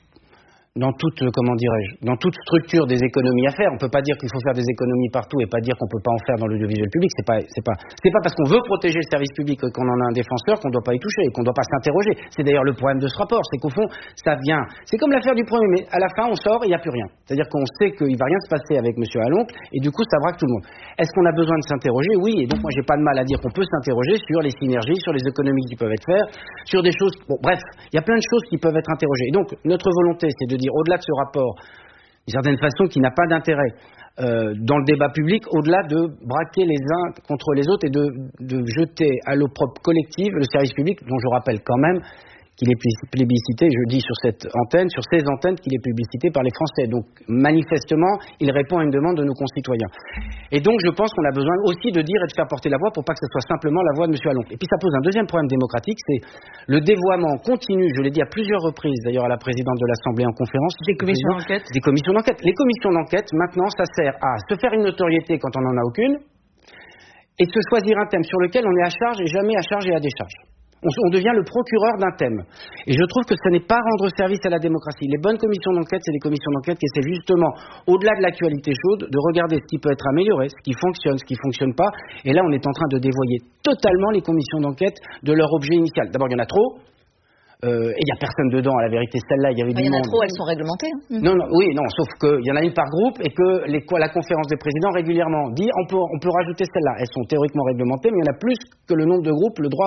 structure des économies à faire. On ne peut pas dire qu'il faut faire des économies partout et pas dire qu'on ne peut pas en faire dans l'audiovisuel public. C'est pas parce qu'on veut protéger le service public qu'on en a un défenseur qu'on ne doit pas y toucher et qu'on ne doit pas s'interroger. C'est d'ailleurs le problème de ce rapport, c'est qu'au fond, ça vient. C'est comme l'affaire du 1er mai. À la fin, on sort et il n'y a plus rien. C'est-à-dire qu'on sait qu'il ne va rien se passer avec M. Aloncle et du coup, ça braque tout le monde. Est-ce qu'on a besoin de s'interroger? Oui. Et donc, moi, j'ai pas de mal à dire qu'on peut s'interroger sur les synergies, sur les économies qui peuvent être faites, sur des choses. Bon, bref, il y a plein de choses qui peuvent être interrogées. Et donc, notre volonté, c'est de dire, au-delà de ce rapport, d'une certaine façon, qui n'a pas d'intérêt dans le débat public, au-delà de braquer les uns contre les autres et de jeter à l'opprobre collective le service public, dont je rappelle quand même qu'il est plébiscité, je dis sur ces antennes qu'il est plébiscité par les Français. Donc manifestement, il répond à une demande de nos concitoyens. Et donc je pense qu'on a besoin aussi de dire et de faire porter la voix pour pas que ce soit simplement la voix de M. Aloncle. Et puis ça pose un deuxième problème démocratique, c'est le dévoiement continu, je l'ai dit à plusieurs reprises d'ailleurs à la présidente de l'Assemblée en conférence. Des commissions d'enquête. Des commissions d'enquête. Les commissions d'enquête, maintenant, ça sert à se faire une notoriété quand on n'en a aucune et se choisir un thème sur lequel on est à charge et jamais à charge et à décharge. On devient le procureur d'un thème. Et je trouve que ce n'est pas rendre service à la démocratie. Les bonnes commissions d'enquête, c'est des commissions d'enquête qui essaient justement, au-delà de l'actualité chaude, de regarder ce qui peut être amélioré, ce qui fonctionne, ce qui ne fonctionne pas. Et là, on est en train de dévoyer totalement les commissions d'enquête de leur objet initial. D'abord, il y en a trop. Et il n'y a personne dedans, à la vérité, celle-là, il y avait du monde. Il y en a trop, elles sont réglementées. Hein. Non, sauf qu'il y en a une par groupe et que la conférence des présidents régulièrement dit on peut rajouter celle-là. Elles sont théoriquement réglementées, mais il y en a plus que le nombre de groupes, le droit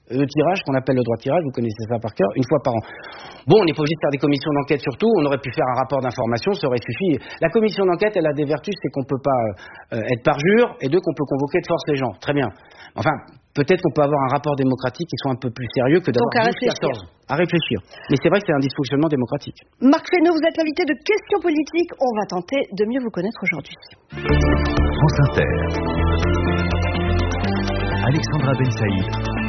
de tirage, qu'on appelle le droit de tirage, vous connaissez ça par cœur, une fois par an. Bon, on n'est pas obligé de faire des commissions d'enquête sur tout, on aurait pu faire un rapport d'information, ça aurait suffi. La commission d'enquête, elle a des vertus, c'est qu'on ne peut pas être parjure, et deux, qu'on peut convoquer de force les gens. Très bien. Enfin, peut-être qu'on peut avoir un rapport démocratique qui soit un peu plus sérieux que d'avoir 12-14. À réfléchir. Mais c'est vrai que c'est un dysfonctionnement démocratique. Marc Fesneau, vous êtes l'invité de Questions politiques. On va tenter de mieux vous connaître aujourd'hui. France Inter. Alexandra Ben Saïd.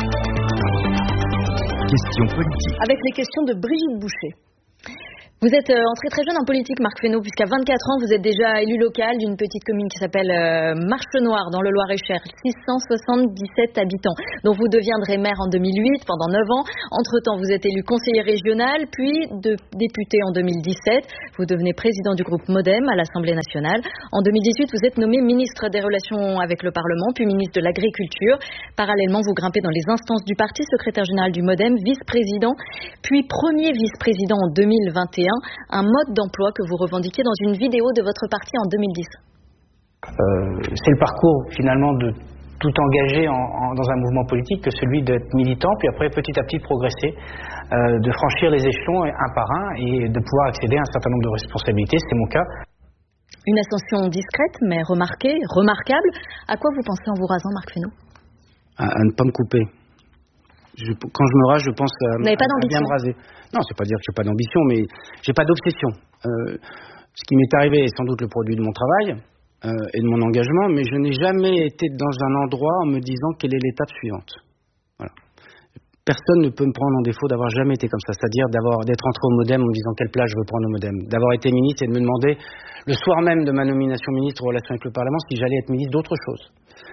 Questions politiques. Avec les questions de Brigitte Boucher. Vous êtes entré très jeune en politique, Marc Fesneau, puisqu'à 24 ans, vous êtes déjà élu local d'une petite commune qui s'appelle Marche-Noire, dans le Loir-et-Cher, 677 habitants, dont vous deviendrez maire en 2008, pendant 9 ans. Entre-temps, vous êtes élu conseiller régional, puis député en 2017. Vous devenez président du groupe MoDem à l'Assemblée nationale. En 2018, vous êtes nommé ministre des Relations avec le Parlement, puis ministre de l'Agriculture. Parallèlement, vous grimpez dans les instances du parti, secrétaire général du MoDem, vice-président, puis premier vice-président en 2021. Un mode d'emploi que vous revendiquez dans une vidéo de votre parti en 2010. C'est le parcours finalement de tout engagé dans un mouvement politique que celui d'être militant, puis après petit à petit progresser, de franchir les échelons un par un et de pouvoir accéder à un certain nombre de responsabilités. C'est mon cas. Une ascension discrète mais remarquée, remarquable. À quoi vous pensez en vous rasant, Marc Fesneau ? À ne pas me couper. Quand je me rase, je pense à bien me raser. Non, c'est pas dire que j'ai pas d'ambition, mais j'ai pas d'obsession. Ce qui m'est arrivé est sans doute le produit de mon travail et de mon engagement, mais je n'ai jamais été dans un endroit en me disant quelle est l'étape suivante. Voilà. Personne ne peut me prendre en défaut d'avoir jamais été comme ça, c'est-à-dire d'être entré au MoDem en me disant quelle place je veux prendre au MoDem, d'avoir été ministre et de me demander le soir même de ma nomination ministre aux relations avec le Parlement si j'allais être ministre d'autre chose.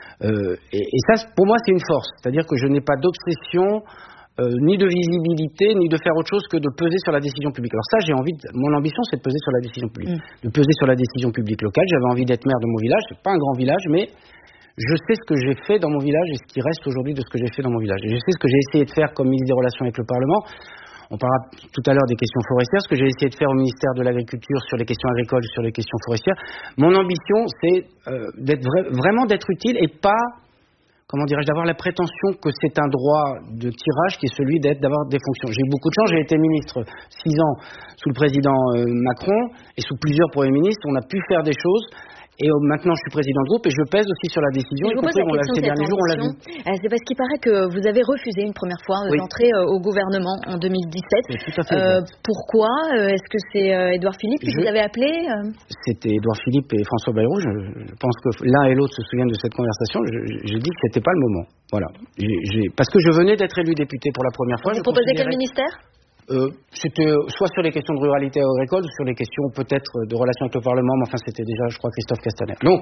Et ça, pour moi, c'est une force. C'est-à-dire que je n'ai pas d'obsession, ni de visibilité, ni de faire autre chose que de peser sur la décision publique. Alors ça, mon ambition, c'est de peser sur la décision publique. De peser sur la décision publique locale. J'avais envie d'être maire de mon village. C'est pas un grand village, mais je sais ce que j'ai fait dans mon village et ce qui reste aujourd'hui de ce que j'ai fait dans mon village. Et je sais ce que j'ai essayé de faire comme ministre des Relations avec le Parlement. On parlera tout à l'heure des questions forestières, ce que j'ai essayé de faire au ministère de l'Agriculture sur les questions agricoles, sur les questions forestières. Mon ambition, c'est vraiment d'être utile et pas, d'avoir la prétention que c'est un droit de tirage qui est celui d'avoir des fonctions. J'ai eu beaucoup de chance, j'ai été ministre 6 ans sous le président Macron et sous plusieurs premiers ministres. On a pu faire des choses. Et maintenant, je suis président de groupe et je pèse aussi sur la décision. Je vous pose la question ces derniers jours, on l'a vu. C'est parce qu'il paraît que vous avez refusé une première fois d'entrer au gouvernement en 2017. C'est tout à fait pourquoi ? Est-ce que c'est Édouard Philippe qui vous avait appelé ? C'était Édouard Philippe et François Bayrou. Je pense que l'un et l'autre se souviennent de cette conversation. J'ai dit que c'était pas le moment. Voilà. Parce que je venais d'être élu député pour la première fois. Vous proposez quel ministère ? C'était soit sur les questions de ruralité agricole ou sur les questions peut-être de relations avec le Parlement, mais enfin c'était déjà, je crois, Christophe Castaner. Donc,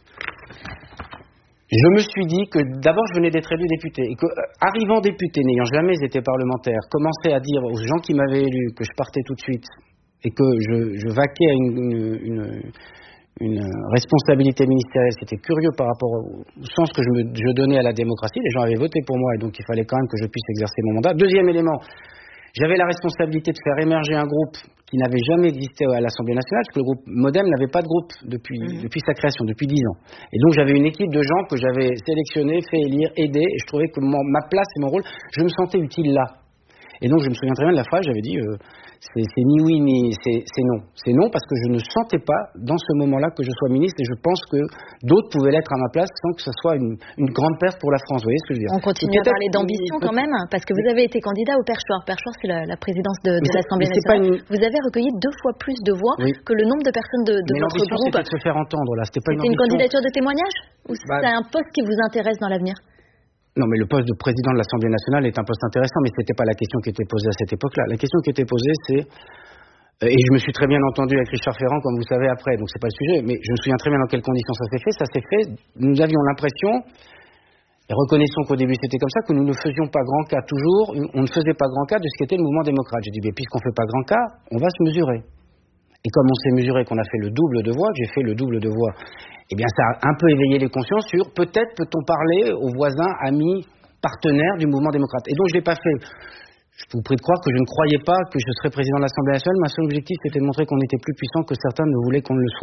je me suis dit que d'abord je venais d'être élu député et que, arrivant député, n'ayant jamais été parlementaire, commencer à dire aux gens qui m'avaient élu que je partais tout de suite et que je vaquais à une responsabilité ministérielle, c'était curieux par rapport au sens que je donnais à la démocratie. Les gens avaient voté pour moi et donc il fallait quand même que je puisse exercer mon mandat. Deuxième élément, j'avais la responsabilité de faire émerger un groupe qui n'avait jamais existé à l'Assemblée nationale, parce que le groupe MoDem n'avait pas de groupe depuis sa création, depuis 10 ans. Et donc j'avais une équipe de gens que j'avais sélectionnés, fait élire, aidés, et je trouvais que ma place et mon rôle, je me sentais utile là. Et donc je me souviens très bien de la phrase, j'avais dit c'est ni oui ni c'est non. C'est non parce que je ne sentais pas dans ce moment-là que je sois ministre et je pense que d'autres pouvaient l'être à ma place sans que ce soit une grande perte pour la France. Vous voyez ce que je veux dire ? On continue à parler d'ambition quand même, parce que vous avez été candidat au Perchoir. Perchoir, c'est la présidence de l'Assemblée nationale. Vous avez recueilli 2 fois plus de voix que le nombre de personnes de votre groupe. C'était de se faire entendre là. C'était une candidature de témoignage ou c'est un poste qui vous intéresse dans l'avenir ? Non, mais le poste de président de l'Assemblée nationale est un poste intéressant, mais ce n'était pas la question qui était posée à cette époque-là. La question qui était posée, c'est... Et je me suis très bien entendu avec Richard Ferrand, comme vous savez, après, donc c'est pas le sujet, mais je me souviens très bien dans quelles conditions ça s'est fait. Ça s'est fait, nous avions l'impression, et reconnaissons qu'au début c'était comme ça, que nous ne faisions pas grand cas toujours, on ne faisait pas grand cas de ce qu'était le mouvement démocrate. J'ai dit, mais puisqu'on ne fait pas grand cas, on va se mesurer. Et comme on s'est mesuré qu'on a fait le double de voix, que j'ai fait le double de voix, eh bien ça a un peu éveillé les consciences sur peut-être peut-on parler aux voisins, amis, partenaires du mouvement démocrate. Et donc je ne l'ai pas fait. Je vous prie de croire que je ne croyais pas que je serais président de l'Assemblée nationale. Ma seul objectif c'était de montrer qu'on était plus puissant que certains ne voulaient qu'on ne le soit.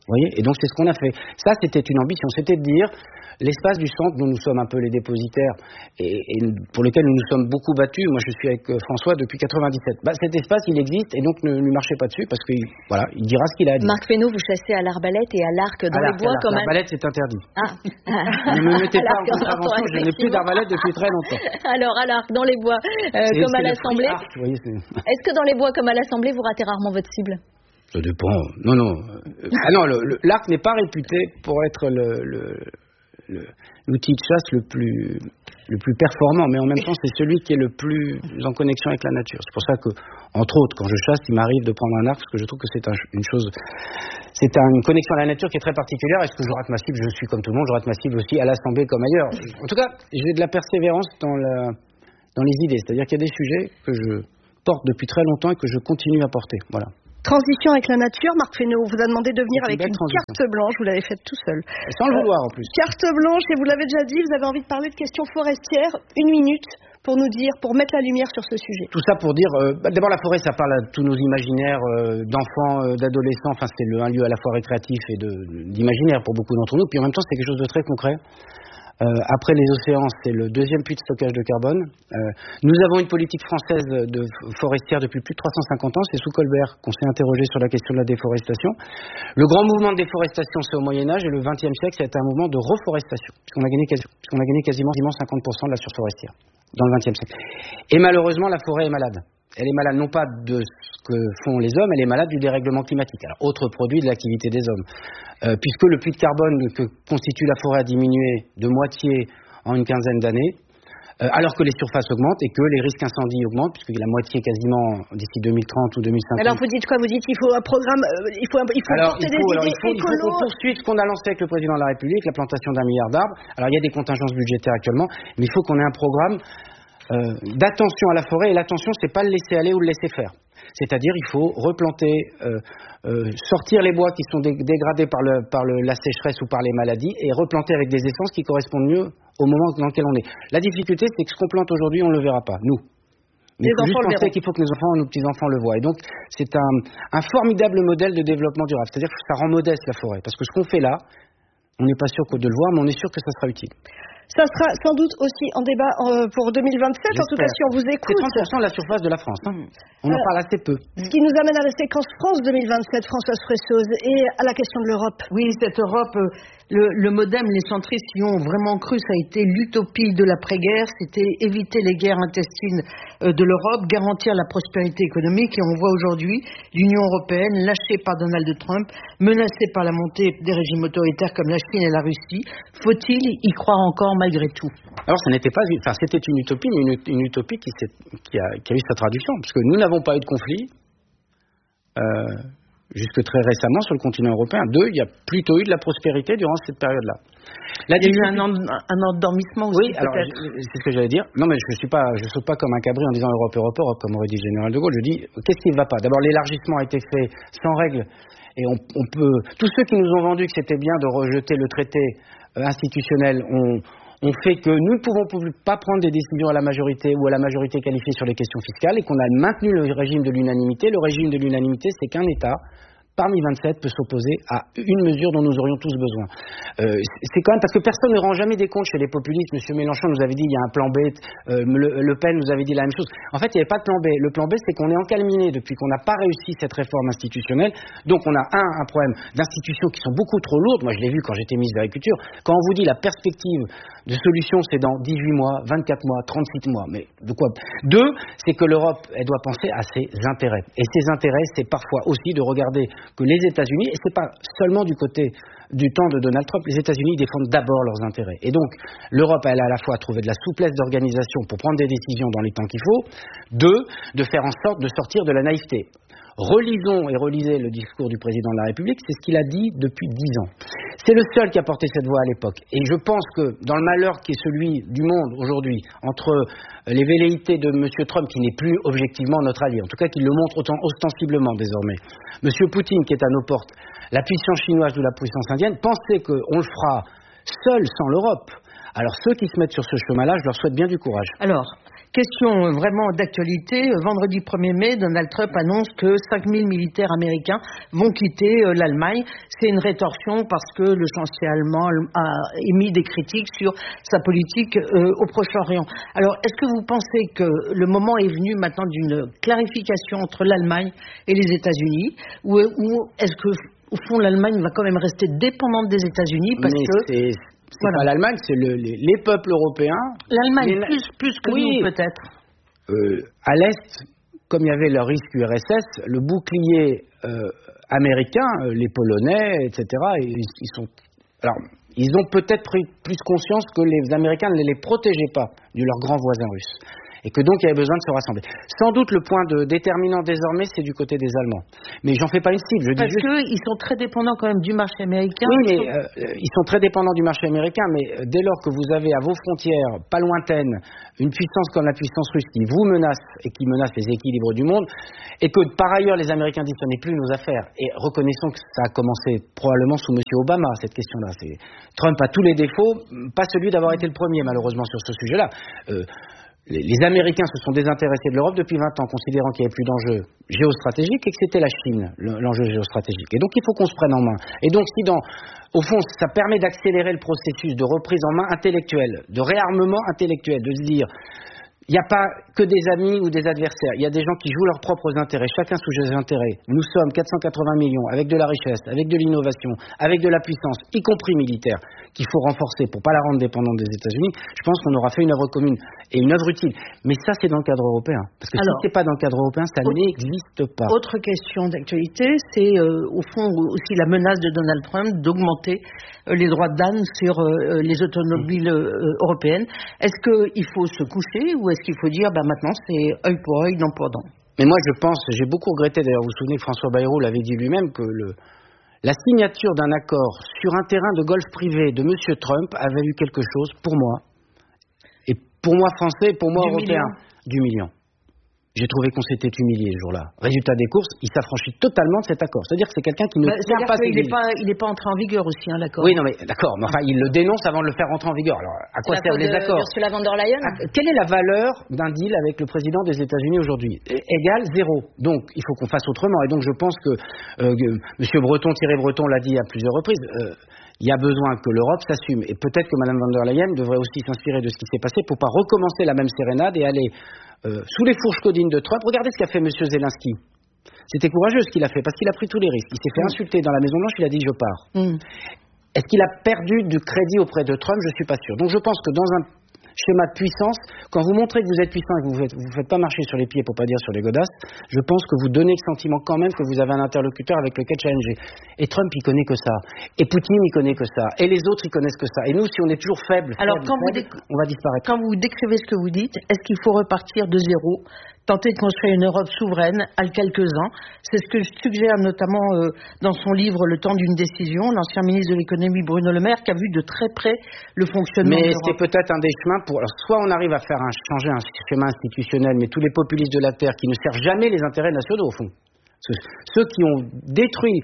Vous voyez ? Et donc c'est ce qu'on a fait. Ça, c'était une ambition, c'était de dire l'espace du centre dont nous sommes un peu les dépositaires et pour lequel nous nous sommes beaucoup battus. Moi, je suis avec François depuis 97. Cet espace, il existe et donc ne lui marchez pas dessus parce qu'il dira ce qu'il a à dire. Marc Fesneau, vous chassez à l'arbalète et à l'arc dans les bois comme l'arbalète, c'est interdit. Ne me mettez pas en contravention, je n'ai plus d'arbalète depuis très longtemps. Alors, à l'arc, dans les bois, comme à l'Assemblée. Est-ce que dans les bois comme à l'Assemblée, vous ratez rarement votre cible ? Ça dépend. Non. L'arc n'est pas réputé pour être l'outil de chasse le plus performant, mais en même temps, c'est celui qui est le plus en connexion avec la nature. C'est pour ça que, entre autres, quand je chasse, il m'arrive de prendre un arc, parce que je trouve que c'est une connexion à la nature qui est très particulière. Est-ce que je rate ma cible ? Je suis comme tout le monde, je rate ma cible aussi à l'Assemblée comme ailleurs. En tout cas, j'ai de la persévérance dans les idées. C'est-à-dire qu'il y a des sujets que je porte depuis très longtemps et que je continue à porter. Voilà. Transition avec la nature, Marc Fesneau, on vous a demandé de venir avec une carte blanche, vous l'avez faite tout seul. Sans le vouloir en plus. Carte blanche, et vous l'avez déjà dit, vous avez envie de parler de questions forestières. 1 minute pour nous dire, pour mettre la lumière sur ce sujet. Tout ça pour dire, d'abord la forêt, ça parle à tous nos imaginaires d'enfants, d'adolescents, enfin c'est un lieu à la fois récréatif et d'imaginaire pour beaucoup d'entre nous, puis en même temps c'est quelque chose de très concret. Après les océans, c'est le 2e puits de stockage de carbone. Nous avons une politique française forestière depuis plus de 350 ans. C'est sous Colbert qu'on s'est interrogé sur la question de la déforestation. Le grand mouvement de déforestation, c'est au Moyen-Âge, et le XXe siècle, ça a été un mouvement de reforestation, puisqu'on a gagné quasiment 50% de la surface forestière dans le XXe siècle. Et malheureusement, la forêt est malade. Elle est malade non pas de ce que font les hommes, elle est malade du dérèglement climatique. Alors, autre produit de l'activité des hommes. Puisque le puits de carbone que constitue la forêt a diminué de moitié en une quinzaine d'années, alors que les surfaces augmentent et que les risques incendies augmentent, puisque la moitié quasiment d'ici 2030 ou 2050. Alors vous dites quoi ? Vous dites qu'il faut un programme, il faut porter des idées écolo. Il faut poursuivre ce qu'on a lancé avec le président de la République, la plantation d'1 milliard d'arbres. Alors il y a des contingences budgétaires actuellement, mais il faut qu'on ait un programme d'attention à la forêt, et l'attention, c'est pas le laisser aller ou le laisser faire. C'est-à-dire, il faut replanter, sortir les bois qui sont dégradés par la sécheresse ou par les maladies, et replanter avec des essences qui correspondent mieux au moment dans lequel on est. La difficulté, c'est que ce qu'on plante aujourd'hui, on ne le verra pas, nous. Mais il faut juste penser qu'il faut que nos enfants, nos petits-enfants le voient. Et donc, c'est un formidable modèle de développement durable. C'est-à-dire que ça rend modeste la forêt. Parce que ce qu'on fait là, on n'est pas sûr de le voir, mais on est sûr que ça sera utile. Ça sera sans doute aussi en débat pour 2027, j'espère. En tout cas si on vous écoute. C'est 30% de la surface de la France. On en parle assez peu. Ce qui nous amène à la séquence France 2027, Françoise Fressoz, et à la question de l'Europe. Oui, cette Europe, le MoDem, les centristes y ont vraiment cru, ça a été l'utopie de l'après-guerre, c'était éviter les guerres intestines de l'Europe, garantir la prospérité économique, et on voit aujourd'hui l'Union européenne lâchée par Donald Trump, menacée par la montée des régimes autoritaires comme la Chine et la Russie. Faut-il y croire encore malgré tout? Alors, c'était une utopie, mais une utopie qui a eu sa traduction, parce que nous n'avons pas eu de conflit jusque très récemment sur le continent européen. Il y a plutôt eu de la prospérité durant cette période-là. Il y a eu un endormissement aussi, oui, alors, c'est ce que j'allais dire. Non, mais je saute pas comme un cabri en disant Europe, comme aurait dit le général de Gaulle. Je dis, qu'est-ce qui ne va pas? D'abord, l'élargissement a été fait sans règles. Et on peut... Tous ceux qui nous ont vendu que c'était bien de rejeter le traité institutionnel ont fait que nous ne pouvons pas prendre des décisions à la majorité ou à la majorité qualifiée sur les questions fiscales, et qu'on a maintenu le régime de l'unanimité. Le régime de l'unanimité, c'est qu'un État parmi 27 peut s'opposer à une mesure dont nous aurions tous besoin. C'est quand même parce que personne ne rend jamais des comptes chez les populistes. Monsieur Mélenchon nous avait dit il y a un plan B, Le Pen nous avait dit la même chose. En fait, il n'y avait pas de plan B. Le plan B, c'est qu'on est encalminé depuis qu'on n'a pas réussi cette réforme institutionnelle. Donc on a un problème d'institutions qui sont beaucoup trop lourdes. Moi, je l'ai vu quand j'étais ministre de l'Agriculture. Quand on vous dit la perspective de solution, c'est dans 18 mois, 24 mois, 36 mois. Mais de quoi? 2, c'est que l'Europe, elle doit penser à ses intérêts. Et ses intérêts, c'est parfois aussi de regarder que les États-Unis, et c'est pas seulement du côté du temps de Donald Trump, les États-Unis défendent d'abord leurs intérêts. Et donc, l'Europe, elle a à la fois trouvé de la souplesse d'organisation pour prendre des décisions dans les temps qu'il faut. 2, de faire en sorte de sortir de la naïveté. Relisons et relisez le discours du président de la République, c'est ce qu'il a dit depuis 10 ans. C'est le seul qui a porté cette voix à l'époque. Et je pense que dans le malheur qui est celui du monde aujourd'hui, entre les velléités de M. Trump, qui n'est plus objectivement notre allié, en tout cas qu'il le montre autant ostensiblement désormais, M. Poutine qui est à nos portes, la puissance chinoise ou la puissance indienne, penser qu'on le fera seul sans l'Europe, Alors ceux qui se mettent sur ce chemin-là, je leur souhaite bien du courage. Alors, question vraiment d'actualité. Vendredi 1er mai, Donald Trump annonce que 5000 militaires américains vont quitter l'Allemagne. C'est une rétorsion parce que le chancelier allemand a émis des critiques sur sa politique au Proche-Orient. Alors, est-ce que vous pensez que le moment est venu maintenant d'une clarification entre l'Allemagne et les États-Unis, ou est-ce que, au fond, l'Allemagne va quand même rester dépendante des États-Unis parce que c'est pas l'Allemagne, c'est les peuples européens. L'Allemagne plus que nous, peut-être. À l'Est, comme il y avait le risque URSS, le bouclier américain, les Polonais, etc., ils ont peut-être pris plus conscience que les Américains ne les protégeaient pas de leurs grands voisins russes. Et que donc il y avait besoin de se rassembler. Sans doute le point déterminant désormais, c'est du côté des Allemands. Mais j'en fais pas une cible. Parce qu'ils sont très dépendants quand même du marché américain. Oui, mais ils sont très dépendants du marché américain, mais dès lors que vous avez à vos frontières, pas lointaines, une puissance comme la puissance russe qui vous menace et qui menace les équilibres du monde, et que par ailleurs les Américains disent ce n'est plus nos affaires, et reconnaissons que ça a commencé probablement sous M. Obama, cette question-là. Trump a tous les défauts, pas celui d'avoir été le premier malheureusement sur ce sujet-là. Les Américains se sont désintéressés de l'Europe depuis 20 ans, considérant qu'il n'y avait plus d'enjeu géostratégique et que c'était la Chine, l'enjeu géostratégique. Et donc, il faut qu'on se prenne en main. Et donc, au fond, ça permet d'accélérer le processus de reprise en main intellectuelle, de réarmement intellectuel, de se dire, il n'y a pas que des amis ou des adversaires. Il y a des gens qui jouent leurs propres intérêts, chacun sous ses intérêts. Nous sommes 480 millions, avec de la richesse, avec de l'innovation, avec de la puissance, y compris militaire, qu'il faut renforcer pour ne pas la rendre dépendante des États-Unis. Je pense qu'on aura fait une œuvre commune et une œuvre utile. Mais ça, c'est dans le cadre européen. Parce que si ce n'est pas dans le cadre européen, ça n'existe pas. Autre question d'actualité, c'est au fond aussi la menace de Donald Trump d'augmenter les droits de douane sur les automobiles européennes. Est-ce qu'il faut se coucher ou est-ce qu'il faut dire maintenant c'est œil pour œil, dent pour dent? Mais moi je pense, j'ai beaucoup regretté, d'ailleurs vous vous souvenez que François Bayrou l'avait dit lui-même, que la signature d'un accord sur un terrain de golf privé de M. Trump avait eu quelque chose pour moi, et pour moi français, pour moi européen, d'humiliant. J'ai trouvé qu'on s'était humilié ce jour-là. Résultat des courses, il s'affranchit totalement de cet accord. C'est-à-dire que c'est quelqu'un qui ne tient pas ses il n'est pas entré en vigueur aussi, l'accord. Oui, non mais d'accord, mais enfin il le dénonce avant de le faire rentrer en vigueur. Alors à quoi servent les accords? Ursula von der Leyen. Quelle est la valeur d'un deal avec le président des États-Unis aujourd'hui? Égale zéro. Donc il faut qu'on fasse autrement. Et donc je pense que Monsieur Breton, Thierry Breton l'a dit à plusieurs reprises. Il y a besoin que l'Europe s'assume. Et peut-être que Mme von der Leyen devrait aussi s'inspirer de ce qui s'est passé pour pas recommencer la même sérénade et aller sous les fourches codines de Trump. Regardez ce qu'a fait M. Zelensky. C'était courageux ce qu'il a fait, parce qu'il a pris tous les risques. Il s'est fait insulter dans la Maison-Blanche, il a dit « je pars ». Est-ce qu'il a perdu du crédit auprès de Trump? Je ne suis pas sûr. Donc je pense que dans un schéma de puissance, quand vous montrez que vous êtes puissant et que vous ne faites pas marcher sur les pieds pour pas dire sur les godasses, je pense que vous donnez le sentiment quand même que vous avez un interlocuteur avec lequel challenger. Et Trump, il connaît que ça. Et Poutine, il connaît que ça. Et les autres, ils connaissent que ça. Et nous, si on est toujours faibles, on va disparaître. Quand vous décrivez ce que vous dites, est-ce qu'il faut repartir de zéro, tenter de construire une Europe souveraine à quelques-uns? C'est ce que suggère notamment dans son livre Le temps d'une décision l'ancien ministre de l'économie Bruno Le Maire, qui a vu de très près le fonctionnement de l'Europe. Mais c'est peut-être un des chemins pour... Alors, soit on arrive à faire changer un schéma institutionnel, mais tous les populistes de la Terre qui ne servent jamais les intérêts nationaux, au fond. Ceux qui ont détruit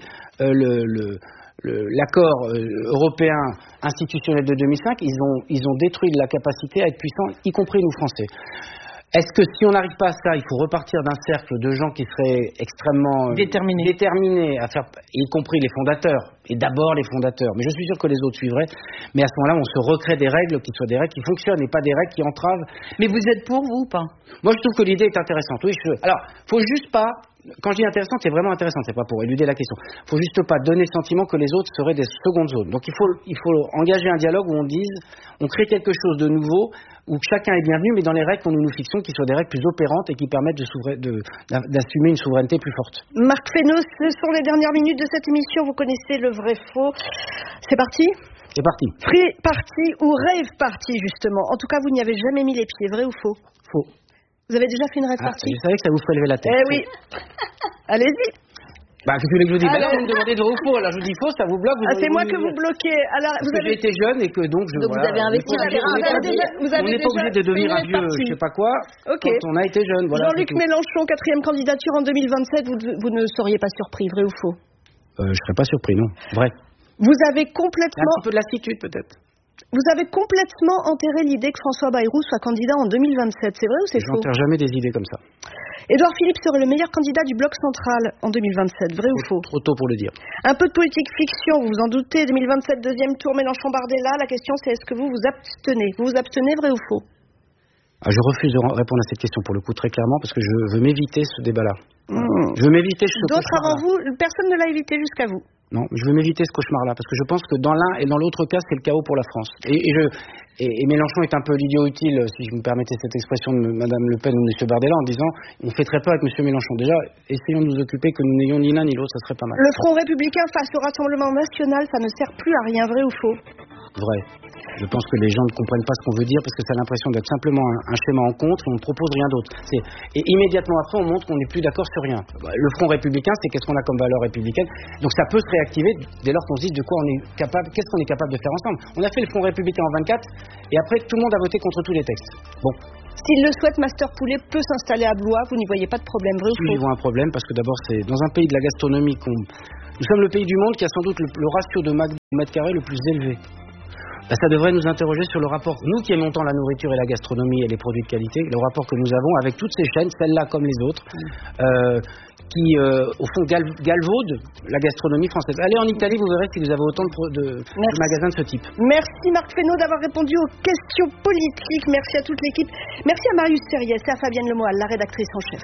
l'accord européen institutionnel de 2005, ils ont détruit la capacité à être puissants, y compris nous Français. Est-ce que si on n'arrive pas à ça, il faut repartir d'un cercle de gens qui seraient extrêmement déterminés à faire, y compris les fondateurs, et d'abord les fondateurs, mais je suis sûr que les autres suivraient, mais à ce moment-là, on se recrée des règles qui soient des règles qui fonctionnent et pas des règles qui entravent. Mais vous êtes pour, vous, ou pas? Moi, je trouve que l'idée est intéressante. Oui, alors, faut juste pas... Quand je dis intéressante, c'est vraiment intéressant, c'est pas pour éluder la question. Il faut juste pas donner le sentiment que les autres seraient des secondes zones. Donc il faut engager un dialogue où on crée quelque chose de nouveau, où chacun est bienvenu, mais dans les règles que nous nous fixons, qui soient des règles plus opérantes et qui permettent d'assumer une souveraineté plus forte. Marc Fesneau, ce sont les dernières minutes de cette émission. Vous connaissez le vrai faux. C'est parti? C'est parti. Free party ou rave party, justement. En tout cas, vous n'y avez jamais mis les pieds. Vrai ou faux? Faux. Vous avez déjà fait une rave party? Je savais que ça vous ferait lever la tête. Eh oui. Allez-y. Qu'est-ce que vous voulez que je vous dise? Vous me demandez de vrai ou faux. Alors je vous dis faux, ça vous bloque. C'est moi que vous bloquez. Alors, j'ai été jeune et que donc vous avez investi un terrain. On n'est pas obligé de devenir un vieux, je sais pas quoi, quand on a été jeune. Voilà, Jean-Luc Mélenchon, 4e candidature en 2027, vous ne seriez pas surpris, vrai ou faux? Je serais pas surpris, non. Vrai. Vous avez complètement... Un petit peu de lassitude peut-être. Vous avez complètement enterré l'idée que François Bayrou soit candidat en 2027. C'est vrai ou c'est faux? J'enterre jamais des idées comme ça. Édouard Philippe serait le meilleur candidat du bloc central en 2027. Vrai ou faux? Trop tôt pour le dire. Un peu de politique fiction, vous vous en doutez. 2027, deuxième tour, Mélenchon-Bardella. La question, c'est est-ce que vous vous abstenez? Vous vous abstenez, vrai ou faux? Je refuse de répondre à cette question pour le coup très clairement parce que je veux m'éviter ce débat-là. Je veux m'éviter ce cauchemar-là. D'autres avant vous, personne ne l'a évité jusqu'à vous. Non, je veux m'éviter ce cauchemar-là parce que je pense que dans l'un et dans l'autre cas, c'est le chaos pour la France. Et Mélenchon est un peu l'idiot utile, si je me permettais cette expression de Madame Le Pen ou M. Bardella, en disant on fait très peur avec M. Mélenchon. Déjà, essayons de nous occuper que nous n'ayons ni l'un ni l'autre, ça serait pas mal. Le Front républicain face au Rassemblement national, ça ne sert plus à rien, vrai ou faux? Vrai. Je pense que les gens ne comprennent pas ce qu'on veut dire parce que ça a l'impression d'être simplement un schéma en contre et on ne propose rien d'autre. Et immédiatement après, on montre qu'on n'est plus d'accord sur rien. Le Front républicain, c'est qu'est-ce qu'on a comme valeur républicaine. Donc ça peut se réactiver dès lors qu'on se dit de quoi on est capable, qu'est-ce qu'on est capable de faire ensemble. On a fait le Front républicain en 24 et après tout le monde a voté contre tous les textes. Bon. S'il le souhaite, Master Poulet peut s'installer à Blois, vous n'y voyez pas de problème, vrai ou faux? Oui, je vois un problème parce que d'abord c'est dans un pays de la gastronomie nous sommes le pays du monde qui a sans doute le ratio de McDo au mètre carré le plus élevé. Ça devrait nous interroger sur le rapport, nous qui aimons tant la nourriture et la gastronomie et les produits de qualité, le rapport que nous avons avec toutes ces chaînes, celles-là comme les autres, qui au fond galvaudent la gastronomie française. Allez en Italie, vous verrez si vous avez autant de magasins de ce type. Merci Marc Fesneau d'avoir répondu aux questions politiques. Merci à toute l'équipe. Merci à Marius Serriès et à Fabienne Lemoal, la rédactrice en chef.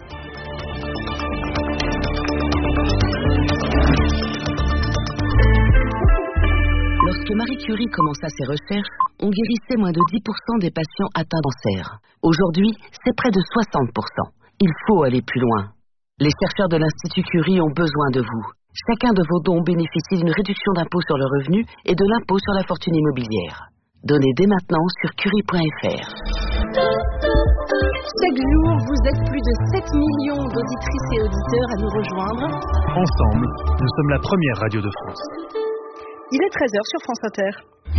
Lorsque Marie Curie commença ses recherches, on guérissait moins de 10% des patients atteints de cancer. Aujourd'hui, c'est près de 60%. Il faut aller plus loin. Les chercheurs de l'Institut Curie ont besoin de vous. Chacun de vos dons bénéficie d'une réduction d'impôt sur le revenu et de l'impôt sur la fortune immobilière. Donnez dès maintenant sur curie.fr. Chaque jour, vous êtes plus de 7 millions d'auditrices et auditeurs à nous rejoindre. Ensemble, nous sommes la première radio de France. Il est 13h sur France Inter.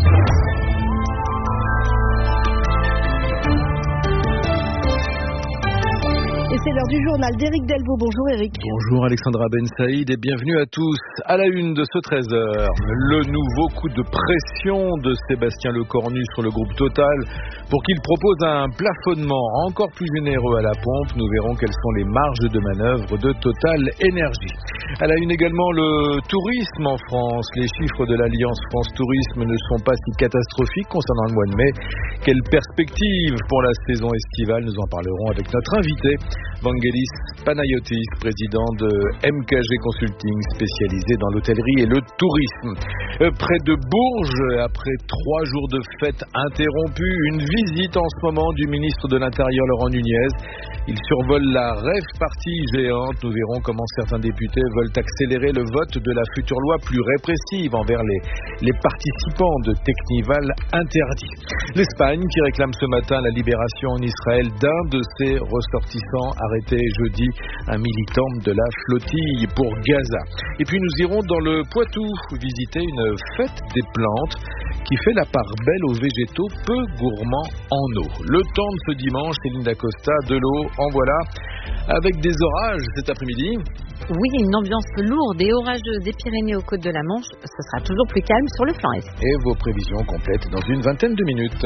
Et c'est l'heure du journal d'Éric Delvaux. Bonjour Éric. Bonjour Alexandra Ben Saïd et bienvenue à tous. À la une de ce 13h, le nouveau coup de pression de Sébastien Lecornu sur le groupe Total pour qu'il propose un plafonnement encore plus généreux à la pompe. Nous verrons quelles sont les marges de manœuvre de Total Énergie. À la une également, le tourisme en France. Les chiffres de l'Alliance France Tourisme ne sont pas si catastrophiques concernant le mois de mai. Quelles perspectives pour la saison estivale? Nous en parlerons avec notre invité, Vangelis Panayotis, président de MKG Consulting, spécialisé dans l'hôtellerie et le tourisme. Près de Bourges, après 3 jours de fête interrompus, une visite en ce moment du ministre de l'Intérieur Laurent Nunez. Il survole la rêve partie géante. Nous verrons comment certains députés veulent accélérer le vote de la future loi plus répressive envers les participants de Technival interdits. L'Espagne qui réclame ce matin la libération en Israël d'un de ses ressortissants arrêté jeudi, un militant de la flottille pour Gaza. Et puis nous irons dans le Poitou visiter une fête des plantes qui fait la part belle aux végétaux peu gourmands en eau. Le temps de ce dimanche, Céline Dacosta, de l'eau, en voilà, avec des orages cet après-midi. Oui, une ambiance lourde et orageuse des Pyrénées aux côtes de la Manche. Ce sera toujours plus calme sur le flanc est. Et vos prévisions complètes dans une vingtaine de minutes.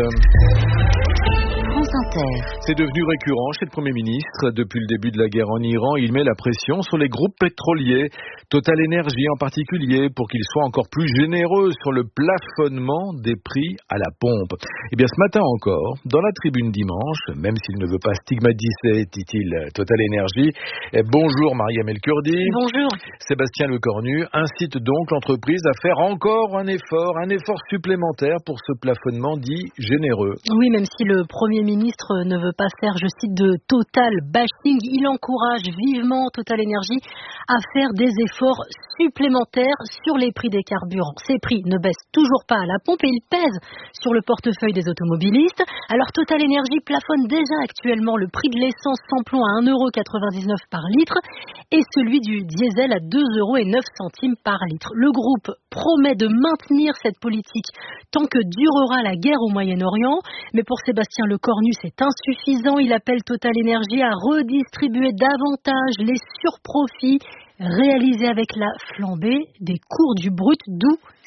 France Inter. C'est devenu récurrent chez le Premier ministre. Depuis le début de la guerre en Iran, il met la pression sur les groupes pétroliers, Total Énergie en particulier, pour qu'ils soient encore plus généreux sur le plafonnement des prix à la pompe. Et bien ce matin encore, dans la tribune dimanche, même s'il ne veut pas stigmatiser, dit-il, Total Énergie, bonjour Mariam El Kurdi. Bonjour. Sébastien Lecornu incite donc l'entreprise à faire encore un effort supplémentaire pour ce plafonnement dit généreux. Oui, même si le Premier ministre ne veut pas faire, je cite, de total bashing, il encourage vivement Total Énergie à faire des efforts supplémentaires sur les prix des carburants. Ces prix ne baissent toujours pas à la pompe et ils pèsent sur le portefeuille des automobilistes. Alors Total Énergie plafonne déjà actuellement le prix de l'essence sans plomb à 1,99 € par litre et celui du diesel à 2,09 € par litre. Le groupe promet de maintenir cette politique tant que durera la guerre au Moyen-Orient, mais pour Sébastien Lecornu, c'est insuffisant. Il appelle Total Énergie à redistribuer davantage les surprofits réalisés avec la flambée des cours du brut, d'où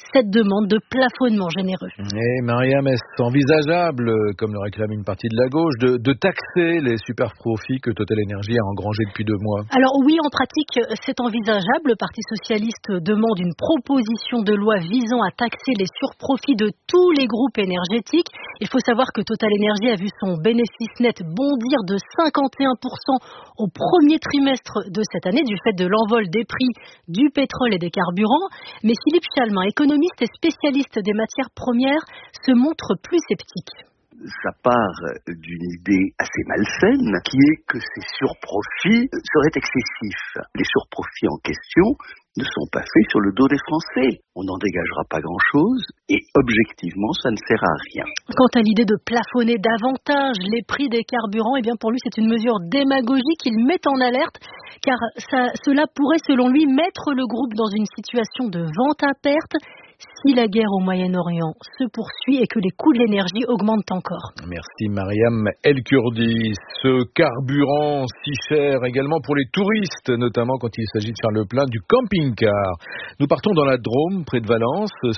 cette demande de plafonnement généreux. Et Mariam, est-ce envisageable, comme le réclame une partie de la gauche, de taxer les super profits que Total Energy a engrangés depuis 2 mois? Alors oui, en pratique, c'est envisageable. Le Parti socialiste demande une proposition de loi visant à taxer les surprofits de tous les groupes énergétiques. Il faut savoir que Total Energy a vu son bénéfice net bondir de 51% au premier trimestre de cette année du fait de l'envol des prix du pétrole et des carburants. Mais Philippe Chalmin, économiste et spécialiste des matières premières, se montre plus sceptique. Ça part d'une idée assez malsaine, qui est que ces surprofits seraient excessifs. Les surprofits en question ne sont pas faits sur le dos des Français. On n'en dégagera pas grand-chose et objectivement, ça ne sert à rien. Quant à l'idée de plafonner davantage les prix des carburants, eh bien pour lui, c'est une mesure démagogique qu'il met en alerte, car cela pourrait, selon lui, mettre le groupe dans une situation de vente à perte si la guerre au Moyen-Orient se poursuit et que les coûts de l'énergie augmentent encore. Merci Mariam El Kurdi. Ce carburant si cher également pour les touristes, notamment quand il s'agit de faire le plein du camping-car. Nous partons dans la Drôme, près de Valence.